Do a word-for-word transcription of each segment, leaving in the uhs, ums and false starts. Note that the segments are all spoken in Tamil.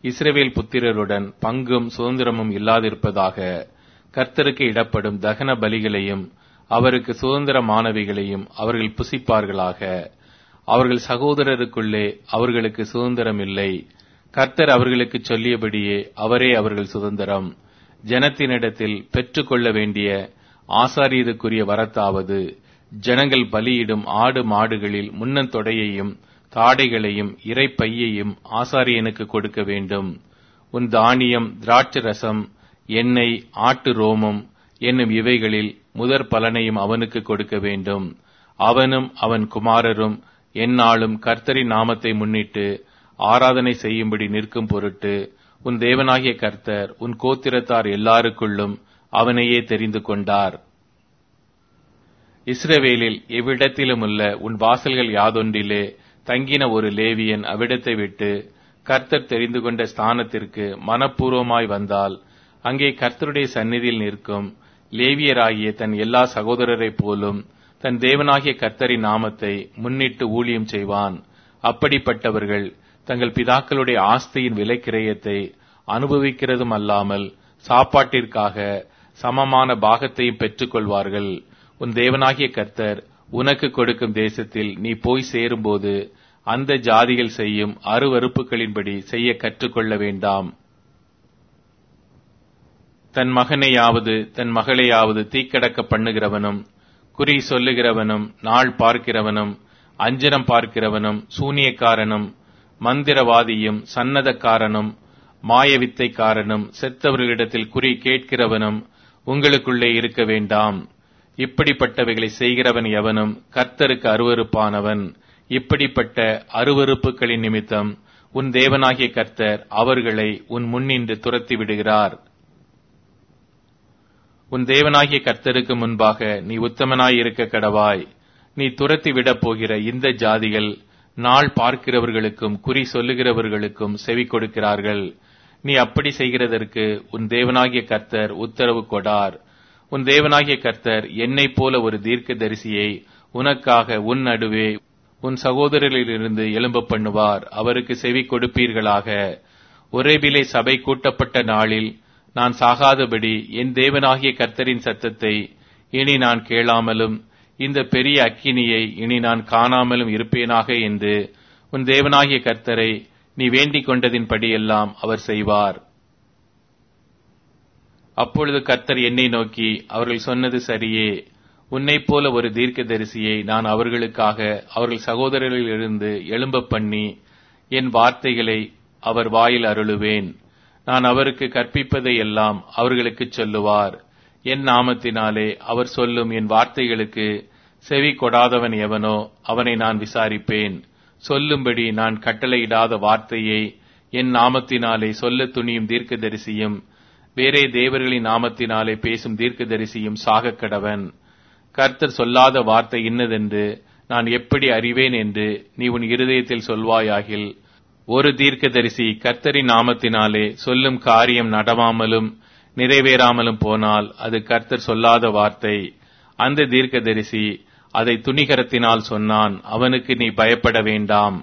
இஸ்ரவேல் புத்திரருடன் பங்கும் சுதந்திரமும் இல்லாதிருப்பதாக. கர்த்தருக்கு இடப்படும் தகன பலிகளையும் அவருக்கு சுதந்திரமானவைகளையும் அவர்கள் புசிப்பார்களாக. அவர்கள் சகோதரருக்குள்ளே அவர்களுக்கு சுதந்திரம் இல்லை. கர்த்தர் அவர்களுக்கு சொல்லியபடியே அவரே அவர்கள் சுதந்திரம். ஜனத்தினிடத்தில் பெற்றுக்கொள்ள வேண்டிய ஆசாரியருக்குரிய வரத்தாவது, ஜனங்கள் பலியிடும் ஆடு மாடுகளில் முன்னந்தொடையையும் தாடைகளையும் இறைப்பையையும் ஆசாரியனுக்கு கொடுக்க வேண்டும். உன் தானியம், திராட்சை ரசம், எண்ணெய், ஆட்டு ரோமம் என்னும் இவைகளில் முதற் பலனையும் அவனுக்கு கொடுக்க வேண்டும். அவனும் அவன் குமாரரும் எந்நாளும் கர்த்தரின் நாமத்தை முன்னிட்டு ஆராதனை செய்யும்படி நிற்கும் பொருட்டு உன் தேவனாகிய கர்த்தர் உன் கோத்திரத்தார் எல்லாருக்குள்ளும் அவனையே தெரிந்து கொண்டார். இஸ்ரவேலில் எவ்விடத்திலுமுள்ள உன் வாசல்கள் யாதொன்றிலே தங்கின ஒரு லேவியன் அவ்விடத்தை விட்டு கர்த்தர் தெரிந்து கொண்ட ஸ்தானத்திற்கு மனப்பூர்வமாய் வந்தால், அங்கே கர்த்தருடைய சந்நிதியில் நிற்கும் லேவியராகிய தன் எல்லா சகோதரரைப் போலும் தன் தேவனாகிய கர்த்தரின் நாமத்தை முன்னிட்டு ஊழியம் செய்வான். அப்படிப்பட்டவர்கள் தங்கள் பிதாக்களுடைய ஆஸ்தியின் விலைக்கிரயத்தை அனுபவிக்கிறதும் அல்லாமல் சாப்பாட்டிற்காக சமமான பாகத்தையும் பெற்றுக் கொள்வார்கள். உன் தேவனாகிய கர்த்தர் உனக்கு கொடுக்கும் தேசத்தில் நீ போய் சேரும்போது அந்த ஜாதிகள் செய்யும் அருவருப்புகளின்படி செய்ய கற்றுக்கொள்ள வேண்டாம். தன் மகனையாவது தன் மகளையாவது தீக்கடக்க பண்ணுகிறவனும், குறி சொல்லுகிறவனும், நாள் பார்க்கிறவனும், அஞ்சனம் பார்க்கிறவனும், சூனியக்காரனும், மந்திரவாதியும், சன்னதக்காரனும், மாயவித்தைக்காரனும், செத்தவர்களிடத்தில் குறி கேட்கிறவனும் உங்களுக்குள்ளே இருக்க வேண்டாம். இப்படிப்பட்டவைகளை செய்கிறவன் எவனும் கர்த்தருக்கு அருவருப்பானவன். இப்படிப்பட்ட அருவருப்புகளின் நிமித்தம் உன் தேவனாகிய கர்த்தர் அவர்களை உன் முன்னின்று துரத்தி விடுகிறார். உன் தேவனாகிய கர்த்தருக்கு முன்பாக நீ உத்தமனாய் இருக்க கடவாய். நீ துரத்தி விடப் போகிற இந்த ஜாதிகள் நாள் பார்க்கிறவர்களுக்கும் குறி சொல்லுகிறவர்களுக்கும் செவி கொடுக்கிறார்கள். நீ அப்படி செய்கிறதற்கு உன் தேவனாகிய கர்த்தர் உத்தரவு கொடார். உன் தேவனாகிய கர்த்தர் என்னைப் போல ஒரு தீர்க்கதரிசியை உனக்காக உன் நடுவே உன் சகோதரரிலிருந்து எழும்ப பண்ணுவார். அவருக்கு செவி கொடுப்பீர்களாக. ஒரேபிலே சபை கூட்டப்பட்ட நாளில் நான் சாகாதபடி என் தேவனாகிய கர்த்தரின் சத்தத்தை இனி நான் கேளாமலும் இந்த பெரிய அக்கினியை இனி நான் காணாமலும் இருப்பேனாக என்று உன் தேவனாகிய கர்த்தரை நீ வேண்டிக் கொண்டதின்படியெல்லாம் அவர் செய்வார். அப்பொழுது கர்த்தர் என்னை நோக்கி, அவர்கள் சொன்னது சரியே. உன்னைப் போல ஒரு தீர்க்கதரிசியை நான் அவர்களுக்காக அவர்கள் சகோதரர்களிலிருந்து எழும்ப பண்ணி என் வார்த்தைகளை அவர் வாயில் அருளுவேன். நான் அவருக்கு கற்பிப்பதை எல்லாம் அவர்களுக்கு சொல்லுவார். என் நாமத்தினாலே அவர் சொல்லும் என் வார்த்தைகளுக்கு செவி கொடாதவன் எவனோ அவனை நான் விசாரிப்பேன். சொல்லும்படி நான் கட்டளையிடாத வார்த்தையை என் நாமத்தினாலே சொல்ல துணியும் தீர்க்கதரிசியும் வேறே தேவர்களின் நாமத்தினாலே பேசும் தீர்க்கதரிசியும் சாகக் கடவன். கர்த்தர் சொல்லாத வார்த்தை இன்னதென்று நான் எப்படி அறிவேன் என்று நீ உன் இருதயத்தில் சொல்வாயாகில், ஒரு தீர்க்கதரிசி கர்த்தரின் நாமத்தினாலே சொல்லும் காரியம் நடவாமலும் நிறைவேறாமலும் போனால் அது கர்த்தர் சொல்லாத வார்த்தை. அந்த தீர்க்கதரிசி அதை துணிகரத்தினால் சொன்னான். அவனுக்கு நீ பயப்பட வேண்டாம்.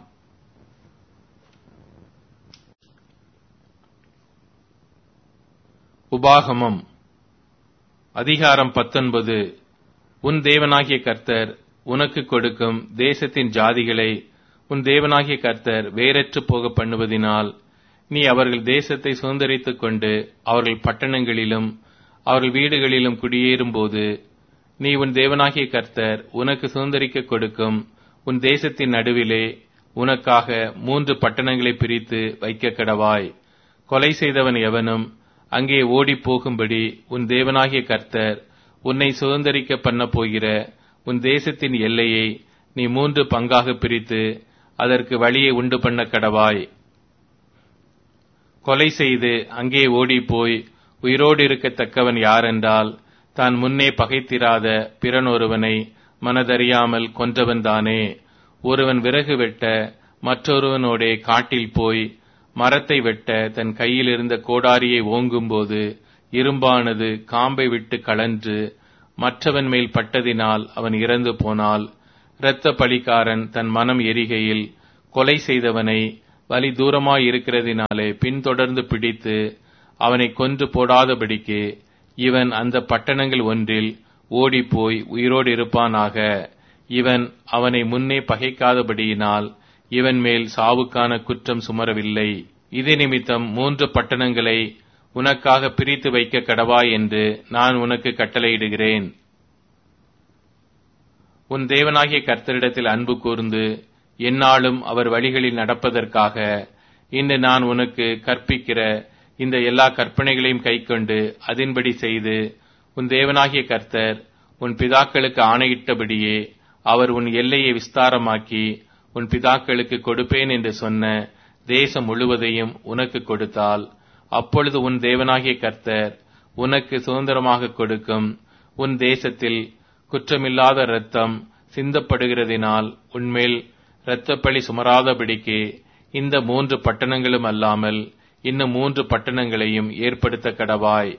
உபாகமம் அதிகாரம் பத்தொன்பது. உன் தேவனாகிய கர்த்தர் உனக்கு கொடுக்கும் தேசத்தின் ஜாதிகளை உன் தேவனாகிய கர்த்தர் வேறற்று போக பண்ணுவதினால் நீ அவர்கள் தேசத்தை சுதந்தரித்துக் கொண்டு அவர்கள் பட்டணங்களிலும் அவர்கள் வீடுகளிலும் குடியேறும் போது நீ உன் தேவனாகிய கர்த்தர் உனக்கு சுதந்தரிக்க கொடுக்கும் உன் தேசத்தின் நடுவிலே உனக்காக மூன்று பட்டணங்களை பிரித்து வைக்க கடவாய். கொலை செய்தவன் எவனும் அங்கே ஓடி போகும்படி உன் தேவனாகிய கர்த்தர் உன்னை சுதந்தரிக்க பண்ண போகிற உன் தேசத்தின் எல்லையை நீ மூன்று பங்காக பிரித்து அதற்கு வழியை உண்டு பண்ண கடவாய். கொலை செய்து அங்கே ஓடி போய் உயிரோடு இருக்கத்தக்கவன் யாரென்றால் தான் முன்னே பகைத்திராத பிறனொருவனை மனதறியாமல் கொன்றவன் தானே. ஒருவன் விறகு வெட்ட மற்றொருவனோடே காட்டில் போய் மரத்தை வெட்ட தன் கையில் இருந்த கோடாரியை ஓங்கும்போது இரும்பானது காம்பை விட்டு கழன்று மற்றவன் மேல் பட்டதினால் அவன் இறந்து போனால், இரத்த பழிக்காரன் தன் மனம் எரிகையில் கொலை செய்தவனை வழி தூரமாய் இருக்கிறதினாலே பின்தொடர்ந்து பிடித்து அவனை கொன்று போடாதபடிக்கு இவன் அந்த பட்டணங்கள் ஒன்றில் ஓடிப்போய் உயிரோடு இருப்பானாக. இவன் அவனை முன்னே பகைக்காதபடியினால் இவன் மேல் சாவுக்கான குற்றம் சுமரவில்லை. இது நிமித்தம் மூன்று பட்டணங்களை உனக்காக பிரித்து வைக்க கடவாய் என்று நான் உனக்கு கட்டளையிடுகிறேன். உன் தேவனாகிய கர்த்தரிடத்தில் அன்பு கூர்ந்து எந்நாளும் அவர் வழிகளில் நடப்பதற்காக இன்று நான் உனக்கு கற்பிக்கிற இந்த எல்லா கற்பனைகளையும் கைக்கொண்டு அதின்படி செய்து உன் தேவனாகிய கர்த்தர் உன் பிதாக்களுக்கு ஆணையிட்டபடியே அவர் உன் எல்லையை விஸ்தாரமாக்கி உன் பிதாக்களுக்கு கொடுப்பேன் என்று சொன்ன தேசம் முழுவதையும் உனக்கு கொடுத்தால், அப்பொழுது உன் தேவனாகிய கர்த்தர் உனக்கு சுதந்திரமாக கொடுக்கும் உன் தேசத்தில் குற்றமில்லாத இரத்தம் சிந்தப்படுகிறதினால் உன்மேல் இரத்தப்பழி சுமராதபடிக்கு இந்த மூன்று பட்டணங்களும் அல்லாமல் இன்னும் மூன்று பட்டணங்களையும் ஏற்படுத்த கடவாய்.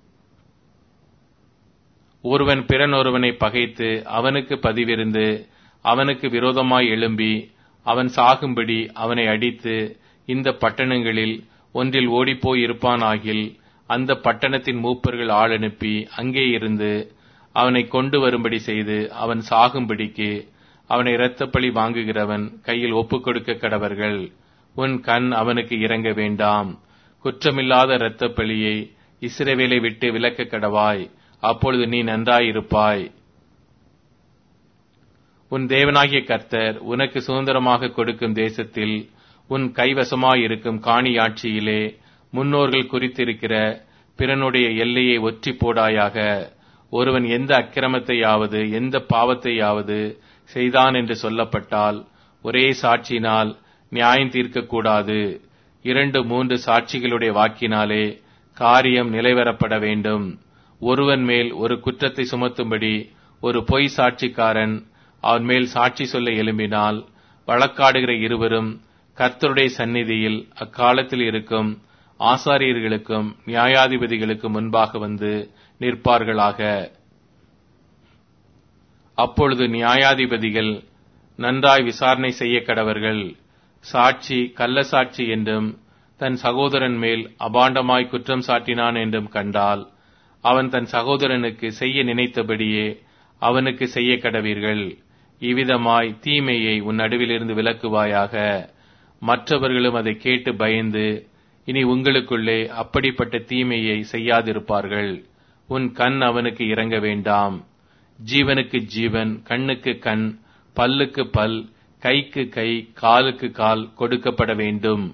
ஒருவன் பிறன் ஒருவனை பகைத்து அவனுக்கு பதிவிருந்து அவனுக்கு விரோதமாய் எழும்பி அவன் சாகும்படி அவனை அடித்து இந்த பட்டணங்களில் ஒன்றில் ஓடிப்போய் இருப்பானாகில், அந்த பட்டணத்தின் மூப்பர்கள் ஆள் அனுப்பி அங்கே இருந்து அவனை கொண்டு வரும்படி செய்து அவன் சாகும்படிக்கு அவனை இரத்தப்பழி வாங்குகிறவன் கையில் ஒப்புக் கொடுக்க கடவர்கள். உன் கண் அவனுக்கு இறங்க வேண்டாம். குற்றமில்லாத இரத்தப்பழியை இஸ்ரவேலை விட்டு விலக்க கடவாய். அப்பொழுது நீ நன்றாயிருப்பாய். உன் தேவனாகிய கர்த்தர் உனக்கு சுதந்திரமாக கொடுக்கும் தேசத்தில் உன் கைவசமாயிருக்கும் காணியாட்சியிலே முன்னோர்கள் குறித்திருக்கிற பிறனுடைய எல்லையை ஒற்றி போடாயாக. ஒருவன் எந்த அக்கிரமத்தையாவது எந்த பாவத்தையாவது செய்தான் என்று சொல்லப்பட்டால் ஒரே சாட்சியினால் நியாயம் தீர்க்கக்கூடாது. இரண்டு மூன்று சாட்சிகளுடைய வாக்கினாலே காரியம் நிலைவரப்பட வேண்டும். ஒருவன் மேல் ஒரு குற்றத்தை சுமத்தும்படி ஒரு பொய் சாட்சிக்காரன் அவன் மேல் சாட்சி சொல்ல எழும்பினால், வழக்காடுகிற இருவரும் கர்த்தருடைய சந்நிதியில் அக்காலத்தில் இருக்கும் ஆசாரியர்களுக்கும் நியாயாதிபதிகளுக்கும் முன்பாக வந்து நிற்பார்களாக. அப்பொழுது நியாயாதிபதிகள் நன்றாய் விசாரணை செய்ய கடவர்கள். சாட்சி கள்ள சாட்சி என்றும் தன் சகோதரன் மேல் அபாண்டமாய் குற்றம் சாட்டினான் என்றும் கண்டால், அவன் தன் சகோதரனுக்கு செய்ய நினைத்தபடியே அவனுக்கு செய்ய கடவீர்கள். இவ்விதமாய் தீமையை உன் நடுவிலிருந்து விலக்குவாயாக. மற்றவர்களும் அதை கேட்டு பயந்து இனி உங்களுக்குள்ளே அப்படிப்பட்ட தீமையை செய்யாதிருப்பார்கள். உன் கண் அவனுக்கு இறங்க வேண்டாம். ஜீவனுக்கு ஜீவன், கண்ணுக்கு கண், பல்லுக்கு பல், கைக்கு கை, காலுக்கு கால் கொடுக்கப்பட வேண்டும்.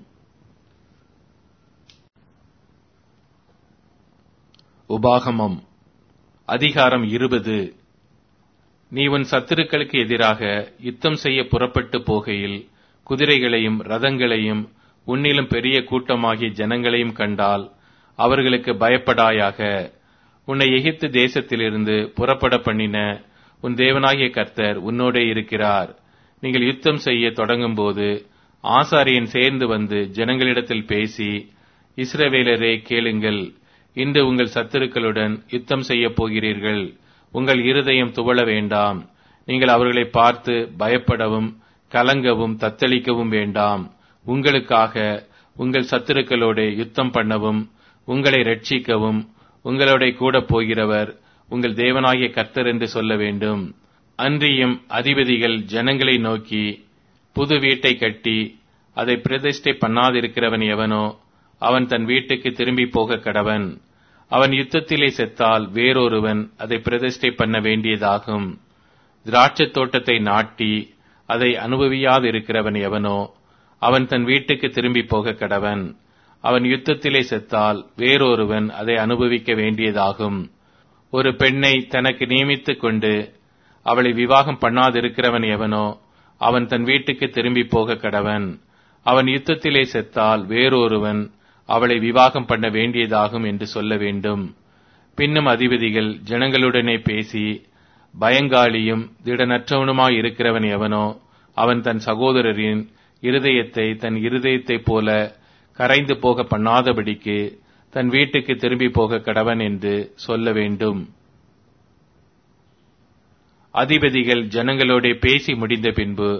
உபாகமம் அதிகாரம் இருபது. நீ உன் சத்துருக்களுக்கு எதிராக யுத்தம் செய்ய புறப்பட்டு போகையில் குதிரைகளையும் ரதங்களையும் உன்னிலும் பெரிய கூட்டமாகிய ஜனங்களையும் கண்டால் அவர்களுக்கு பயப்படாயாக. உன்னை எகிப்து தேசத்திலிருந்து புறப்பட பண்ணின உன் தேவனாகிய கர்த்தர் உன்னோடே இருக்கிறார். நீங்கள் யுத்தம் செய்ய தொடங்கும் போது ஆசாரியன் சேர்ந்து வந்து ஜனங்களிடத்தில் பேசி, இஸ்ரவேலரே கேளுங்கள், இன்று உங்கள் சத்துருக்களுடன் யுத்தம் செய்ய போகிறீர்கள். உங்கள் இருதயம் துவள வேண்டாம். நீங்கள் அவர்களை பார்த்து பயப்படவும் கலங்கவும் தத்தளிக்கவும் வேண்டாம். உங்களுக்காக உங்கள் சத்துருக்களோட யுத்தம் பண்ணவும் உங்களை ரட்சிக்கவும் உங்களோட கூட போகிறவர் உங்கள் தேவனாகிய கர்த்தர் என்று சொல்ல வேண்டும். அன்றியும் அதிபதிகள் ஜனங்களை நோக்கி, புது வீட்டை கட்டி அதை பிரதிஷ்டை பண்ணாதிருக்கிறவன் எவனோ அவன் தன் வீட்டுக்கு திரும்பி போக கடவன். அவன் யுத்தத்திலே செத்தால் வேறொருவன் அதை பிரதிஷ்டை பண்ண வேண்டியதாகும். திராட்சைத் தோட்டத்தை நாட்டி அதை அனுபவியாதிருக்கிறவன் எவனோ அவன் தன் வீட்டுக்கு திரும்பி போக கடவன். அவன் யுத்தத்திலே செத்தால் வேறொருவன் அதை அனுபவிக்க வேண்டியதாகும். ஒரு பெண்ணை தனக்கு நியமித்துக் கொண்டு அவளை விவாகம் பண்ணாதிருக்கிறவன் எவனோ அவன் தன் வீட்டுக்கு திரும்பி போக கடவன். அவன் யுத்தத்திலே செத்தால் வேறொருவன் அவளை விவாகம் பண்ண வேண்டியதாகும் என்று சொல்ல வேண்டும். பின்னும் அதிபதிகள் ஜனங்களுடனே பேசி, பயங்காளியும் திடனற்றவனுமாய் இருக்கிறவன் எவனோ அவன் தன் சகோதரரின் இருதயத்தை தன் இருதயத்தைப் போல கரைந்து போக பண்ணாதபடிக்கு தன் வீட்டுக்கு திரும்பி போக கடவன் என்று சொல்ல வேண்டும். அதிபதிகள் ஜனங்களோட பேசி முடிந்த பின்பு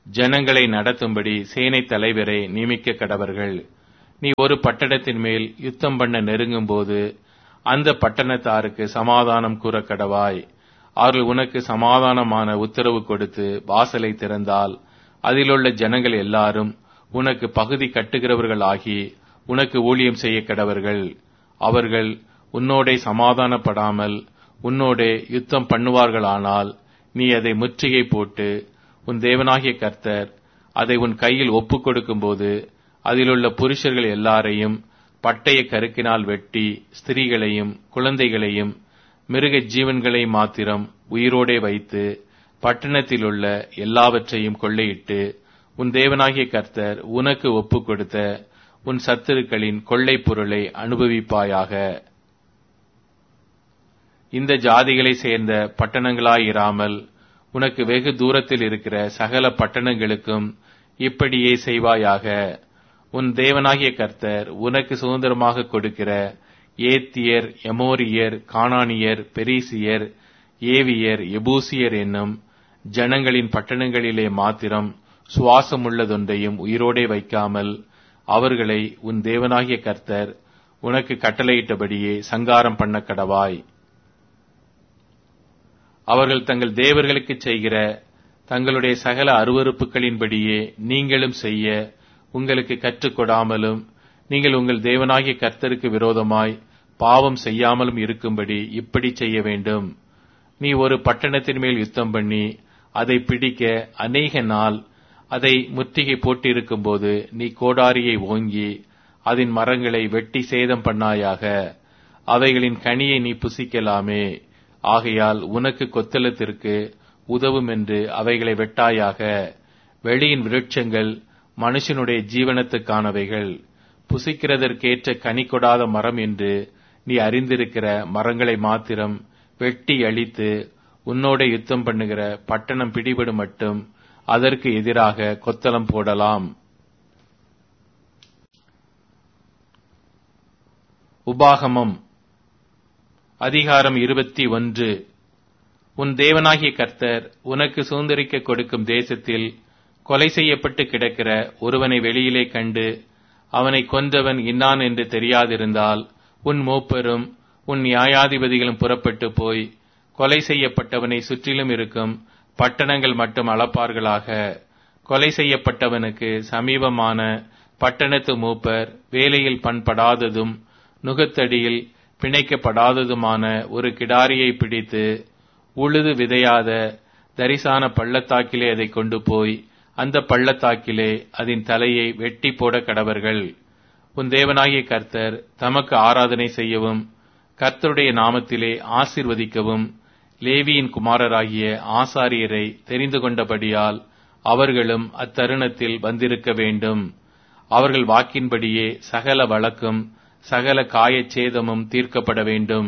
ஜனங்களை நடத்தும்படி சேனை தலைவரை நியமிக்க கடவர்கள். நீ ஒரு பட்டணத்தின் மேல் யுத்தம் பண்ண நெருங்கும் போது அந்த பட்டணத்தாருக்கு சமாதானம் கூற கடவாய். அவர்கள் உனக்கு சமாதானமான உத்தரவு கொடுத்து வாசலை திறந்தால் அதிலுள்ள ஜனங்கள் எல்லாரும் உனக்கு பகுதி கட்டுகிறவர்கள் ஆகி உனக்கு ஊழியம் செய்ய கடவர்கள். அவர்கள் உன்னோடே சமாதானப்படாமல் உன்னோடே யுத்தம் பண்ணுவார்களானால் நீ அதை முற்றுகை போட்டு உன் தேவனாகிய கர்த்தர் அதை உன் கையில் ஒப்புக் கொடுக்கும் போது அதிலுள்ள புருஷர்கள் எல்லாரையும் பட்டய கருக்கினால் வெட்டி ஸ்திரீகளையும் குழந்தைகளையும் மிருக ஜீவன்களை மாத்திரம் உயிரோடே வைத்து பட்டணத்திலுள்ள எல்லாவற்றையும் கொள்ளையிட்டு உன் தேவனாகிய கர்த்தர் உனக்கு ஒப்புக் கொடுத்த உன் சத்துருக்களின் கொள்ளை பொருளை அனுபவிப்பாயாக. இந்த ஜாதிகளை சேர்ந்த பட்டணங்களாயிராமல் உனக்கு வெகு தூரத்தில் இருக்கிற சகல பட்டணங்களுக்கும் இப்படியே செய்வாயாக. உன் தேவனாகிய கர்த்தர் உனக்கு சுதந்திரமாக கொடுக்கிற ஏத்தியர், எமோரியர், கானானியர், பெரிசியர், ஏவியர், எபூசியர் என்னும் ஜனங்களின் பட்டணங்களிலே மாத்திரம் சுவாசமுள்ளதொன்றையும் உயிரோடே வைக்காமல் அவர்களை உன் தேவனாகிய கர்த்தர் உனக்கு கட்டளையிட்டபடியே சங்காரம் பண்ண கடவாய். அவர்கள் தங்கள் தேவர்களுக்கு செய்கிற தங்களுடைய சகல அருவருப்புகளின்படியே நீங்களும் செய்ய உங்களுக்கு கற்றுக்கொடாமலும் நீங்கள் உங்கள் தேவனாகிய கர்த்தருக்கு விரோதமாய் பாவம் செய்யாமலும் இருக்கும்படி இப்படி செய்ய வேண்டும். நீ ஒரு பட்டணத்தின் மேல் யுத்தம் பண்ணி அதை பிடிக்க அநேக நாள் அதை முற்றுகை போட்டிருக்கும் போது நீ கோடாரியை ஓங்கி அதன் மரங்களை வெட்டி சேதம் பண்ணாயாக. அவைகளின் கனியை நீ புசிக்கலாமே. ஆகையால் உனக்கு கொத்தளத்திற்கு உதவும் என்று அவைகளை வெட்டாயாக. வெளியின் விருட்சங்கள் மனுஷனுடைய ஜீவனத்துக்கானவைகள். புசிக்கிறதற்கேற்ற கனி கொடாத மரம் என்று நீ அறிந்திருக்கிற மரங்களை மாத்திரம் வெட்டி அழித்து உன்னோட யுத்தம் பண்ணுகிற பட்டணம் பிடிபடும் மட்டும் அதற்கு எதிராக கொத்தளம் போடலாம். உபாகமம் அதிகாரம் இருபத்தி ஒன்று. உன் தேவனாகிய கர்த்தர் உனக்கு சுதந்திரிக்க கொடுக்கும் தேசத்தில் கொலை செய்யப்பட்டு கிடக்கிற ஒருவனை வெளியிலே கண்டு அவனை கொன்றவன் இன்னான் என்று தெரியாதிருந்தால் உன் மூப்பரும் உன் நியாயாதிபதிகளும் புறப்பட்டு போய் கொலை செய்யப்பட்டவனை சுற்றிலும் இருக்கும் பட்டணங்கள் மட்டும் அளப்பார்களாக. கொலை செய்யப்பட்டவனுக்கு சமீபமான பட்டணத்து மூப்பர் வேலையில் பண்படாததும் நுகத்தடியில் பிணைக்கப்படாததுமான ஒரு கிடாரியை பிடித்து உழுது விதையாத தரிசான பள்ளத்தாக்கிலே அதை கொண்டு போய் அந்த பள்ளத்தாக்கிலே அதன் தலையை வெட்டி போட கடவர்கள். உன் தேவனாகிய கர்த்தர் தமக்கு ஆராதனை செய்யவும் கர்த்தருடைய நாமத்திலே ஆசீர்வதிக்கவும் லேவியின் குமாரராகிய ஆசாரியரை தெரிந்து கொண்டபடியால் அவர்களும் அத்தருணத்தில் வந்திருக்க வேண்டும். அவர்கள் வாக்கின்படியே சகல வழக்கும் சகல காயச்சேதமும் தீர்க்கப்பட வேண்டும்.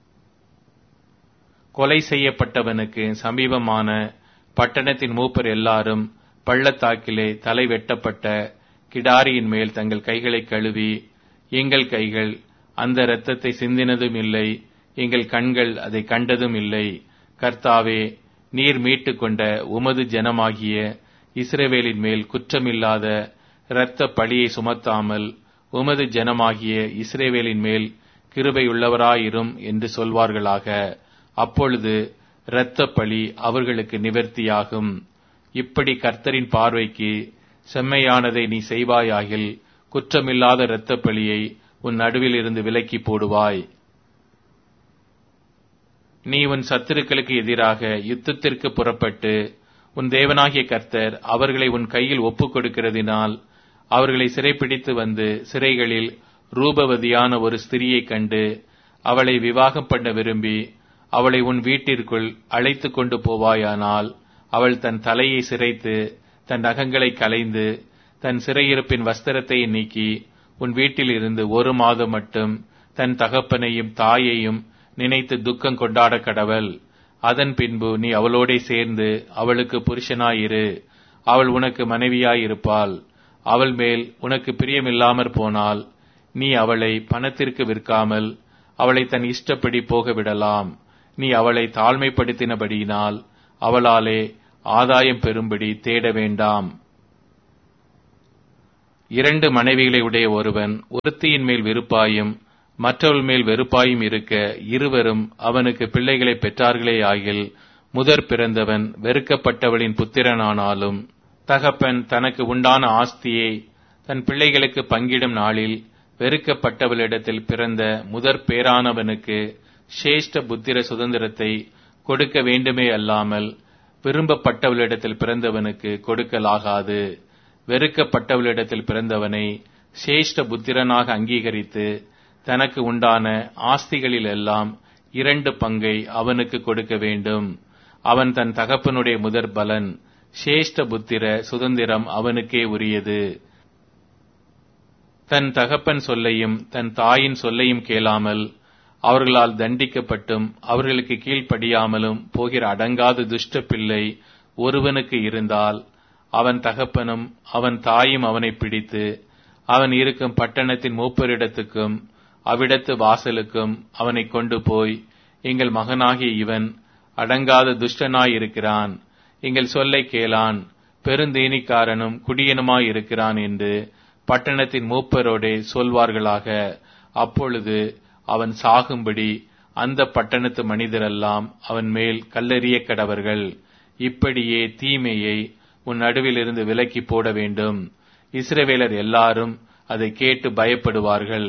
கொலை செய்யப்பட்டவனுக்கு சமீபமான பட்டணத்தின் மூப்பர் எல்லாரும் பள்ளத்தாக்கிலே தலை வெட்டப்பட்ட கிடாரியின் மேல் தங்கள் கைகளை கழுவி, எங்கள் கைகள் அந்த இரத்தத்தை சிந்தினதும் இல்லை, எங்கள் கண்கள் அதை கண்டதும் இல்லை. கர்த்தாவே, நீர் மீட்டு கொண்ட உமது ஜனமாகிய இஸ்ரவேலின் மேல் குற்றமில்லாத இரத்த பழியை சுமத்தாமல் உமது ஜனமாகிய இஸ்ரவேலின் மேல் கிருபையுள்ளவராயிரும் என்று சொல்வார்களாக. அப்பொழுது இரத்த பழி அவர்களுக்கு நிவர்த்தியாகும். இப்படி கர்த்தரின் பார்வைக்கு செம்மையானதை நீ செய்வாயாகில் குற்றமில்லாத இரத்த பழியை உன் நடுவில் இருந்து விலக்கி போடுவாய். நீ உன் சத்துருக்களுக்கு எதிராக யுத்தத்திற்கு புறப்பட்டு உன் தேவனாகிய கர்த்தர் அவர்களை உன் கையில் ஒப்புக் கொடுக்கிறதினால் அவர்களை சிறைப்பிடித்து வந்து சிறைகளில் ரூபவதியான ஒரு ஸ்திரியை கண்டு அவளை விவாகம் பண்ண விரும்பி அவளை உன் வீட்டிற்குள் அழைத்து கொண்டு போவாயானால் அவள் தன் தலையை சிரைத்து தன் நகங்களை களைந்து தன் சிறையிருப்பின் வஸ்திரத்தை நீக்கி உன் வீட்டில் இருந்து ஒரு மாதம் மட்டும் தன் தகப்பனையும் தாயையும் நினைத்து துக்கம் கொண்டாட கடவள். அதன் பின்பு நீ அவளோடே சேர்ந்து அவளுக்கு புருஷனாயிரு, அவள் உனக்கு மனைவியாயிருப்பாள். அவள் மேல் உனக்கு பிரியமில்லாமற் போனால் நீ அவளை பணத்திற்கு விற்காமல் அவளை தன் இஷ்டப்படி போக விடலாம். நீ அவளை தாழ்மைப்படுத்தினபடியினால் அவளாலே ஆதாயம் பெறும்படி தேட வேண்டாம். இரண்டு மனைவிகளை உடைய ஒருவன் ஒருத்தியின் மேல் விருப்பாயும் மற்றவள் மேல் வெறுப்பாயும் இருக்க இருவரும் அவனுக்கு பிள்ளைகளை பெற்றார்களே ஆகில் முதற் பிறந்தவன் வெறுக்கப்பட்டவளின் புத்திரனானாலும் தகப்பன் தனக்கு உண்டான ஆஸ்தியை தன் பிள்ளைகளுக்கு பங்கிடும் நாளில் வெறுக்கப்பட்டவளிடத்தில் பிறந்த முதற் பேரானவனுக்கு சிரேஷ்ட புத்திர சுதந்திரத்தை கொடுக்க வேண்டுமே அல்லாமல் விரும்பப்பட்டவளிடத்தில் பிறந்தவனுக்கு கொடுக்கலாகாது. வெறுக்கப்பட்டவளிடத்தில் பிறந்தவனை சிரேஷ்ட புத்திரனாக அங்கீகரித்து தனக்கு உண்டான ஆஸ்திகளில் எல்லாம் இரண்டு பங்கை அவனுக்கு கொடுக்க வேண்டும். அவன் தன் தகப்பனுடைய முதற் பலன். சிரேஷ்ட புத்திர சுதந்திரம் அவனுக்கே உரியது. தன் தகப்பன் சொல்லையும் தன் தாயின் சொல்லையும் கேளாமல் அவர்களால் தண்டிக்கப்பட்டும் அவர்களுக்கு கீழ்ப்படியாமலும் போகிற அடங்காத துஷ்ட பிள்ளை ஒருவனுக்கு இருந்தால் அவன் தகப்பனும் அவன் தாயும் அவனை பிடித்து அவன் இருக்கும் பட்டணத்தின் மூப்பரிடத்துக்கும் அவ்விடத்து வாசலுக்கும் அவனை கொண்டு போய், எங்கள் மகனாகிய இவன் அடங்காத துஷ்டனாயிருக்கிறான், எங்கள் சொல்லை கேளான், பெருந்தேனிக்காரனும் குடியனுமாயிருக்கிறான் என்று பட்டணத்தின் மூப்பரோடே சொல்வார்களாக. அப்பொழுது அவன் சாகும்படி அந்த பட்டணத்து மனிதரெல்லாம் அவன் மேல் கல்லெறிய கடவர்கள். இப்படியே தீமையை உன் நடுவிலிருந்து விலக்கி போட வேண்டும். இஸ்ரவேலர் எல்லாரும் அதை கேட்டு பயப்படுவார்கள்.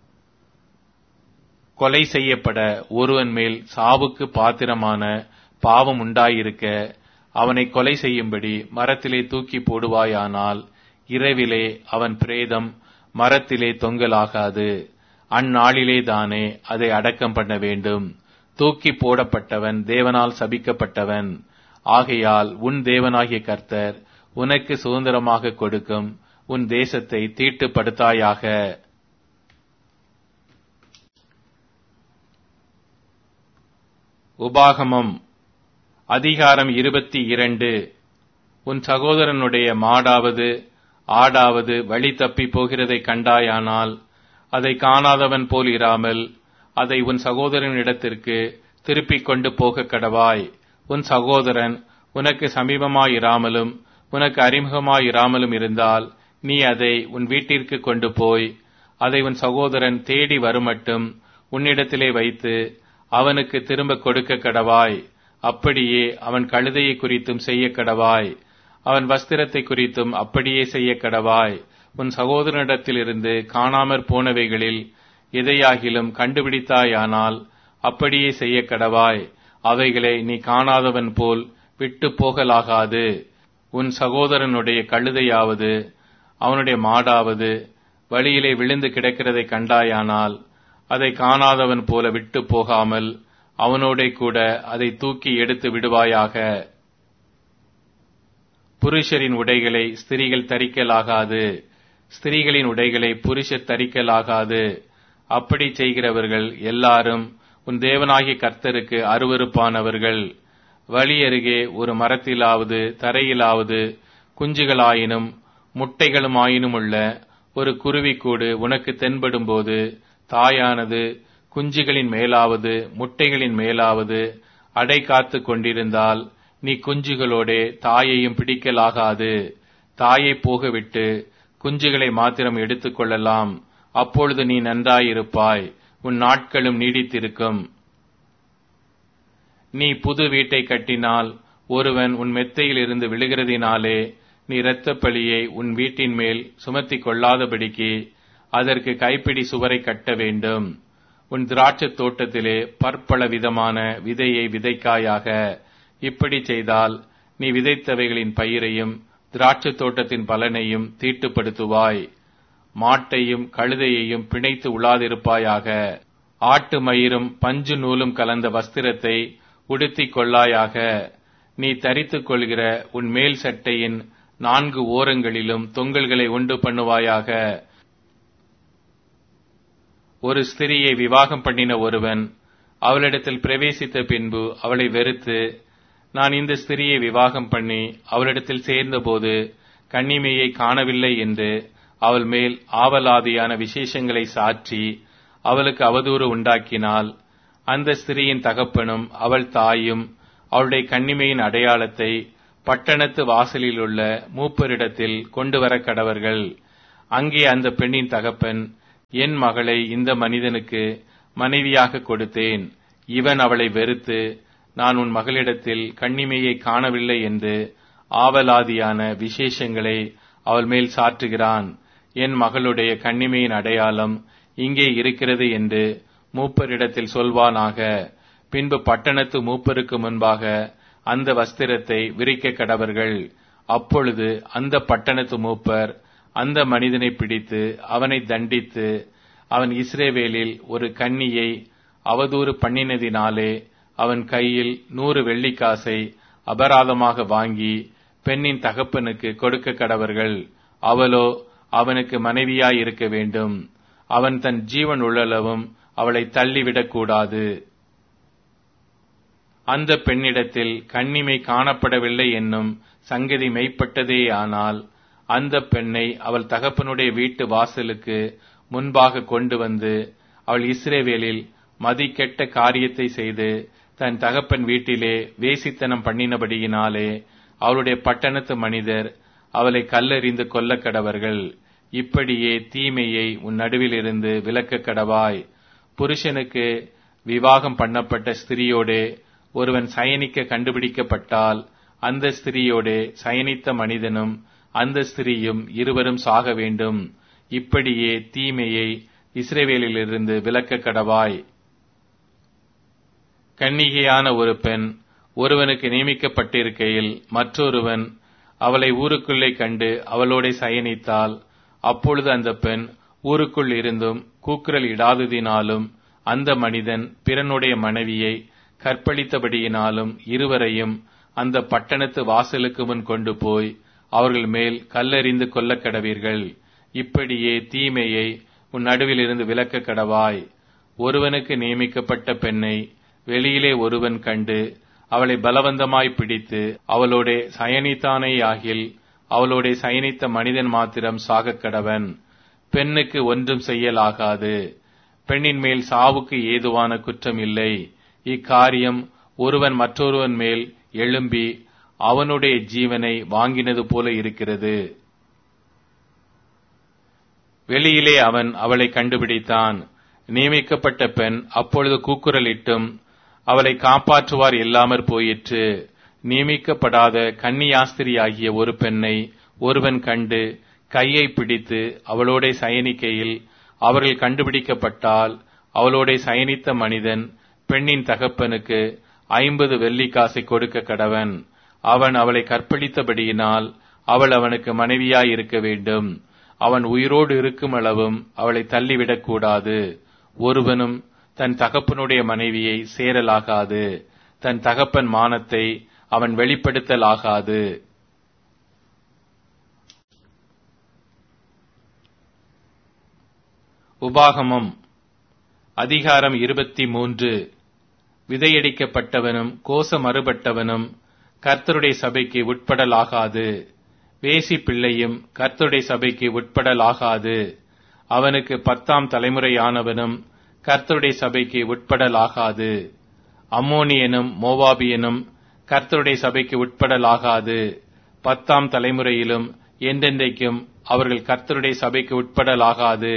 கொலை செய்யப்பட ஒருவன் மேல் சாவுக்கு பாத்திரமான பாவம் உண்டாயிருக்க அவனை கொலை செய்யும்படி மரத்திலே தூக்கி போடுவாயானால் இரவிலே அவன் பிரேதம் மரத்திலே தொங்கலாகாது. அந்நாளிலே தானே அதை அடக்கம் பண்ண வேண்டும். தூக்கி போடப்பட்டவன் தேவனால் சபிக்கப்பட்டவன். ஆகையால் உன் தேவனாகிய கர்த்தர் உனக்கு சுதந்திரமாக கொடுக்கும் உன் தேசத்தை தீட்டுப்படுத்தாயாக. உபாகமம் அதிகாரம் இருபத்தி இரண்டு. உன் சகோதரனுடைய மாடாவது ஆடாவது வழி தப்பி போகிறதை கண்டாயானால் அதை காணாதவன் போல் இராமல் அதை உன் சகோதரனிடத்திற்கு திருப்பிக் கொண்டு போக கடவாய். உன் சகோதரன் உனக்கு சமீபமாயிராமலும் உனக்கு அறிமுகமாயிராமலும் இருந்தால் நீ அதை உன் வீட்டிற்கு கொண்டு போய் அதை உன் சகோதரன் தேடி வருமட்டும் உன்னிடத்திலே வைத்து அவனுக்கு திரும்ப கொடுக்க கடவாய். அப்படியே அவன் கழுதையை குறித்தும் செய்ய கடவாய். அவன் வஸ்திரத்தை குறித்தும் அப்படியே செய்ய கடவாய். உன் சகோதரனிடத்திலிருந்து காணாமற் போனவைகளில் எதையாகிலும் கண்டுபிடித்தாயானால் அப்படியே செய்ய கடவாய். அவைகளை நீ காணாதவன் போல் விட்டு போகலாகாது. உன் சகோதரனுடைய கழுதையாவது அவனுடைய மாடாவது வழியிலே விழுந்து கிடக்கிறதை கண்டாயானால் அதை காணாதவன் போல விட்டு போகாமல் அவனோட கூட அதை தூக்கி எடுத்து விடுவாயாக. புருஷரின் உடைகளை ஸ்திரீகள் தரிக்கலாகாது, ஸ்திரீகளின் உடைகளை புருஷர் தரிக்கலாகாது. அப்படி செய்கிறவர்கள் எல்லாரும் உன் தேவனாகிய கர்த்தருக்கு அருவருப்பானவர்கள். வழி அருகே ஒரு மரத்திலாவது தரையிலாவது குஞ்சுகளாயினும் முட்டைகளுமாயினும் உள்ள ஒரு குருவிக்கூடு உனக்கு தென்படும்போது தாயானது குஞ்சுகளின் மேலாவது முட்டைகளின் மேலாவது அடை காத்து கொண்டிருந்தால் நீ குஞ்சுகளோடே தாயையும் பிடிக்கலாகாது. தாயை போகவிட்டு குஞ்சுகளை மாத்திரம் எடுத்துக் கொள்ளலாம். அப்பொழுது நீ நன்றாயிருப்பாய், உன் நாட்களும் நீடித்திருக்கும். நீ புது வீட்டை கட்டினால் ஒருவன் உன் மெத்தையில் இருந்து விழுகிறதினாலே நீ இரத்தப் பழியை உன் வீட்டின் மேல் சுமத்தி கொள்ளாதபடிக்கு அதற்கு கைப்பிடி சுவரை கட்ட வேண்டும். உன் திராட்சைத் தோட்டத்திலே பற்பல விதமான விதையை விதைக்காயாக. இப்படி செய்தால் நீ விதைத்தவைகளின் பயிரையும் திராட்சைத் தோட்டத்தின் பலனையும் தீட்டுப்படுத்துவாய். மாட்டையும் கழுதையையும் பிணைத்து உழாதிருப்பாயாக. ஆட்டு மயிரும் பஞ்சு நூலும் கலந்த வஸ்திரத்தை உடுத்திக் கொள்ளாயாக. நீ தரித்துக் கொள்கிற உன் மேல் சட்டையின் நான்கு ஓரங்களிலும் தொங்கல்களை உண்டு பண்ணுவாயாக. ஒரு ஸ்திரியை விவாகம் பண்ணின ஒருவன் அவளிடத்தில் பிரவேசித்த பின்பு அவளை வெறுத்து, நான் இந்த ஸ்திரியை விவாகம் பண்ணி அவளிடத்தில் சேர்ந்தபோது கன்னிமையை காணவில்லை என்று அவள் மேல் ஆவலாதியான விசேஷங்களை சாற்றி அவளுக்கு அவதூறு உண்டாக்கினால், அந்த ஸ்திரியின் தகப்பனும் அவள் தாயும் அவளுடைய கன்னிமையின் அடையாளத்தை பட்டணத்து வாசலிலுள்ள மூப்பரிடத்தில் கொண்டு வர கடவர்கள். அங்கே அந்த பெண்ணின் தகப்பன், என் மகளை இந்த மனிதனுக்கு மனைவியாக கொடுத்தேன், இவன் அவளை வெறுத்து நான் உன் மகளிடத்தில் கன்னிமையை காணவில்லை என்று ஆவலாதியான விசேஷங்களை அவள் மேல் சாற்றுகிறான். என் மகளுடைய கன்னிமையின் அடையாளம் இங்கே இருக்கிறது என்று மூப்பரிடத்தில் சொல்வானாக. பின்பு பட்டணத்து மூப்பருக்கு முன்பாக அந்த வஸ்திரத்தை விரிக்க கடவர்கள். அப்பொழுது அந்த பட்டணத்து மூப்பர் அந்த மனிதனை பிடித்து அவனை தண்டித்து, அவன் இஸ்ரவேலில் ஒரு கன்னியை அவதூறு பண்ணினதினாலே அவன் கையில் நூறு வெள்ளிக்காசை அபராதமாக வாங்கி பெண்ணின் தகப்பனுக்கு கொடுக்க கடவர்கள். அவளோ அவனுக்கு மனைவியாய் இருக்க வேண்டும். அவன் தன் ஜீவன் உள்ளளவும் அவளை தள்ளிவிடக்கூடாது. அந்த பெண்ணிடத்தில் கன்னிமை காணப்படவில்லை என்னும் சங்கதி மெய்ப்பட்டதேயானால் அந்த பெண்ணை அவள் தகப்பனுடைய வீட்டு வாசலுக்கு முன்பாக கொண்டு வந்து, அவள் இஸ்ரவேலில் மதிக்கெட்ட காரியத்தை செய்து தன் தகப்பன் வீட்டிலே வேசித்தனம் பண்ணினபடியினாலே அவளுடைய பட்டணத்து மனிதர் அவளை கல்லெறிந்து கொல்ல கடவர்கள். இப்படியே தீமையை உன் நடுவிலிருந்து விலக்க கடவாய். புருஷனுக்கு விவாகம் பண்ணப்பட்ட ஸ்திரியோடே ஒருவன் சயனிக்க கண்டுபிடிக்கப்பட்டால் அந்த ஸ்திரியோடே சயனித்த மனிதனும் அந்த ஸ்திரியும் இருவரும் சாக வேண்டும். இப்படியே தீமையை இஸ்ரவேலிலிருந்து விலக்க கடவாய். கன்னிகையான ஒரு பெண் ஒருவனுக்கு நியமிக்கப்பட்டிருக்கையில் மற்றொருவன் அவளை ஊருக்குள்ளே கண்டு அவளோட சயனித்தால், அப்பொழுது அந்த பெண் ஊருக்குள் இருந்தும் கூக்குரல் இடாததினாலும் அந்த மனிதன் பிறனுடைய மனைவியை கற்பழித்தபடியினாலும் இருவரையும் அந்த பட்டணத்து வாசலுக்கு முன் கொண்டு போய் அவர்கள் மேல் கல்லெறிந்து கொல்ல கடவீர்கள். இப்படியே தீமையை உன் நடுவிலிருந்து விலக்க கடவாய். ஒருவனுக்கு நியமிக்கப்பட்ட பெண்ணை வெளியிலே ஒருவன் கண்டு அவளை பலவந்தமாய் பிடித்து அவளோட சயனித்தானேயாகில் அவளோட சயனித்த மனிதன் மாத்திரம் சாகக் கடவன். பெண்ணுக்கு ஒன்றும் செய்யலாகாது. பெண்ணின் மேல் சாவுக்கு ஏதுவான குற்றம் இல்லை. இக்காரியம் ஒருவன் மற்றொருவன் மேல் எழும்பி அவனுடைய ஜீவனை வாங்கினது போல இருக்கிறது. வெளியிலே அவன் அவளை கண்டுபிடித்தான். நியமிக்கப்பட்ட பெண் அப்பொழுது கூக்குரலிட்டும் அவளை காப்பாற்றுவார் இல்லாமற் போயிற்று. நியமிக்கப்படாத கன்னியாஸ்திரியாகிய ஒரு பெண்ணை ஒருவன் கண்டு கையை பிடித்து அவளோட சயனிக்கையில் அவர்கள் கண்டுபிடிக்கப்பட்டால் அவளோட சயனித்த மனிதன் பெண்ணின் தகப்பனுக்கு ஐம்பது வெள்ளிக்காசை கொடுக்க கடவன். அவன் அவளை கற்பழித்தபடியினால் அவள் அவனுக்கு மனைவியாய் இருக்க வேண்டும். அவன் உயிரோடு இருக்கும் அளவும் அவளை தள்ளிவிடக்கூடாது. ஒருவனும் தன் தகப்பனுடைய மனைவியை சேரலாகாது. தன் தகப்பன் மானத்தை அவன் வெளிப்படுத்தலாகாது. உபாகமம் அதிகாரம் இருபத்தி மூன்று. விதையடிக்கப்பட்டவனும் கோச மறுபட்டவனும் கர்த்தருடைய சபைக்கு உட்படலாகாது. வேசி பிள்ளையும் கர்த்தருடைய சபைக்கு உட்படலாகாது. அவனுக்கு பத்தாம் தலைமுறையானவனும் கர்த்தருடைய சபைக்கு உட்படலாகாது. அம்மோனியனும் மோவாபியனும் கர்த்தருடைய சபைக்கு உட்படலாகாது. பத்தாம் தலைமுறையிலும் என்றென்றைக்கும் அவர்கள் கர்த்தருடைய சபைக்கு உட்படலாகாது.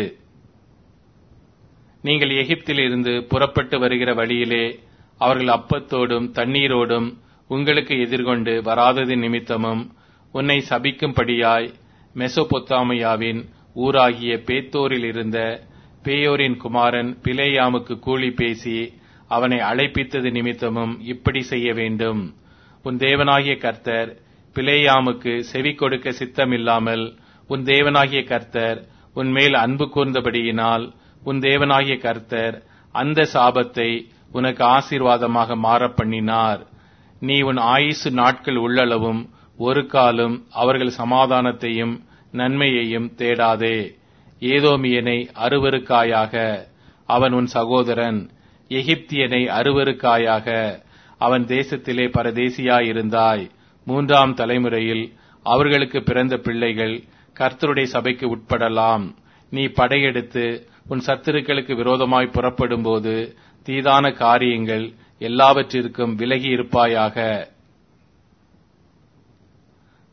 நீங்கள் எகிப்திலிருந்து புறப்பட்டு வருகிற வழியிலே அவர்கள் அப்பத்தோடும் தண்ணீரோடும் உங்களுக்கு எதிர்கொண்டு வராதது நிமித்தமும் உன்னை சபிக்கும்படியாய் மெசொப்பொத்தாமியாவின் ஊராகிய பேத்தோரில் இருந்த பேயோரின் குமாரன் பிலேயாமுக்கு கூலி பேசி அவனை அழைப்பித்தது நிமித்தமும் இப்படி செய்ய வேண்டும். உன் தேவனாகிய கர்த்தர் பிலேயாமுக்கு செவி கொடுக்க சித்தமில்லாமல் உன் தேவனாகிய கர்த்தர் உன் மேல் அன்பு கூர்ந்தபடியினால் உன் தேவனாகிய கர்த்தர் அந்த சாபத்தை உனக்கு ஆசீர்வாதமாக மாற பண்ணினார். நீ உன் ஆயுசு நாட்கள் உள்ளளவும் ஒரு காலம் அவர்கள் சமாதானத்தையும் நன்மையையும் தேடாதே. ஏதோமியனை அருவருக்காயாக, அவன் உன் சகோதரன். எகிப்தியனை அருவருக்காயாக, அவன் தேசத்திலே பரதேசியாயிருந்தாய். மூன்றாம் தலைமுறையில் அவர்களுக்கு பிறந்த பிள்ளைகள் கர்த்தருடைய சபைக்கு உட்படலாம். நீ படையெடுத்து உன் சத்துருக்களுக்கு விரோதமாய் புறப்படும் போது தீதான காரியங்கள் எல்லாவற்றிற்கும் விலகி இருப்பாயாக.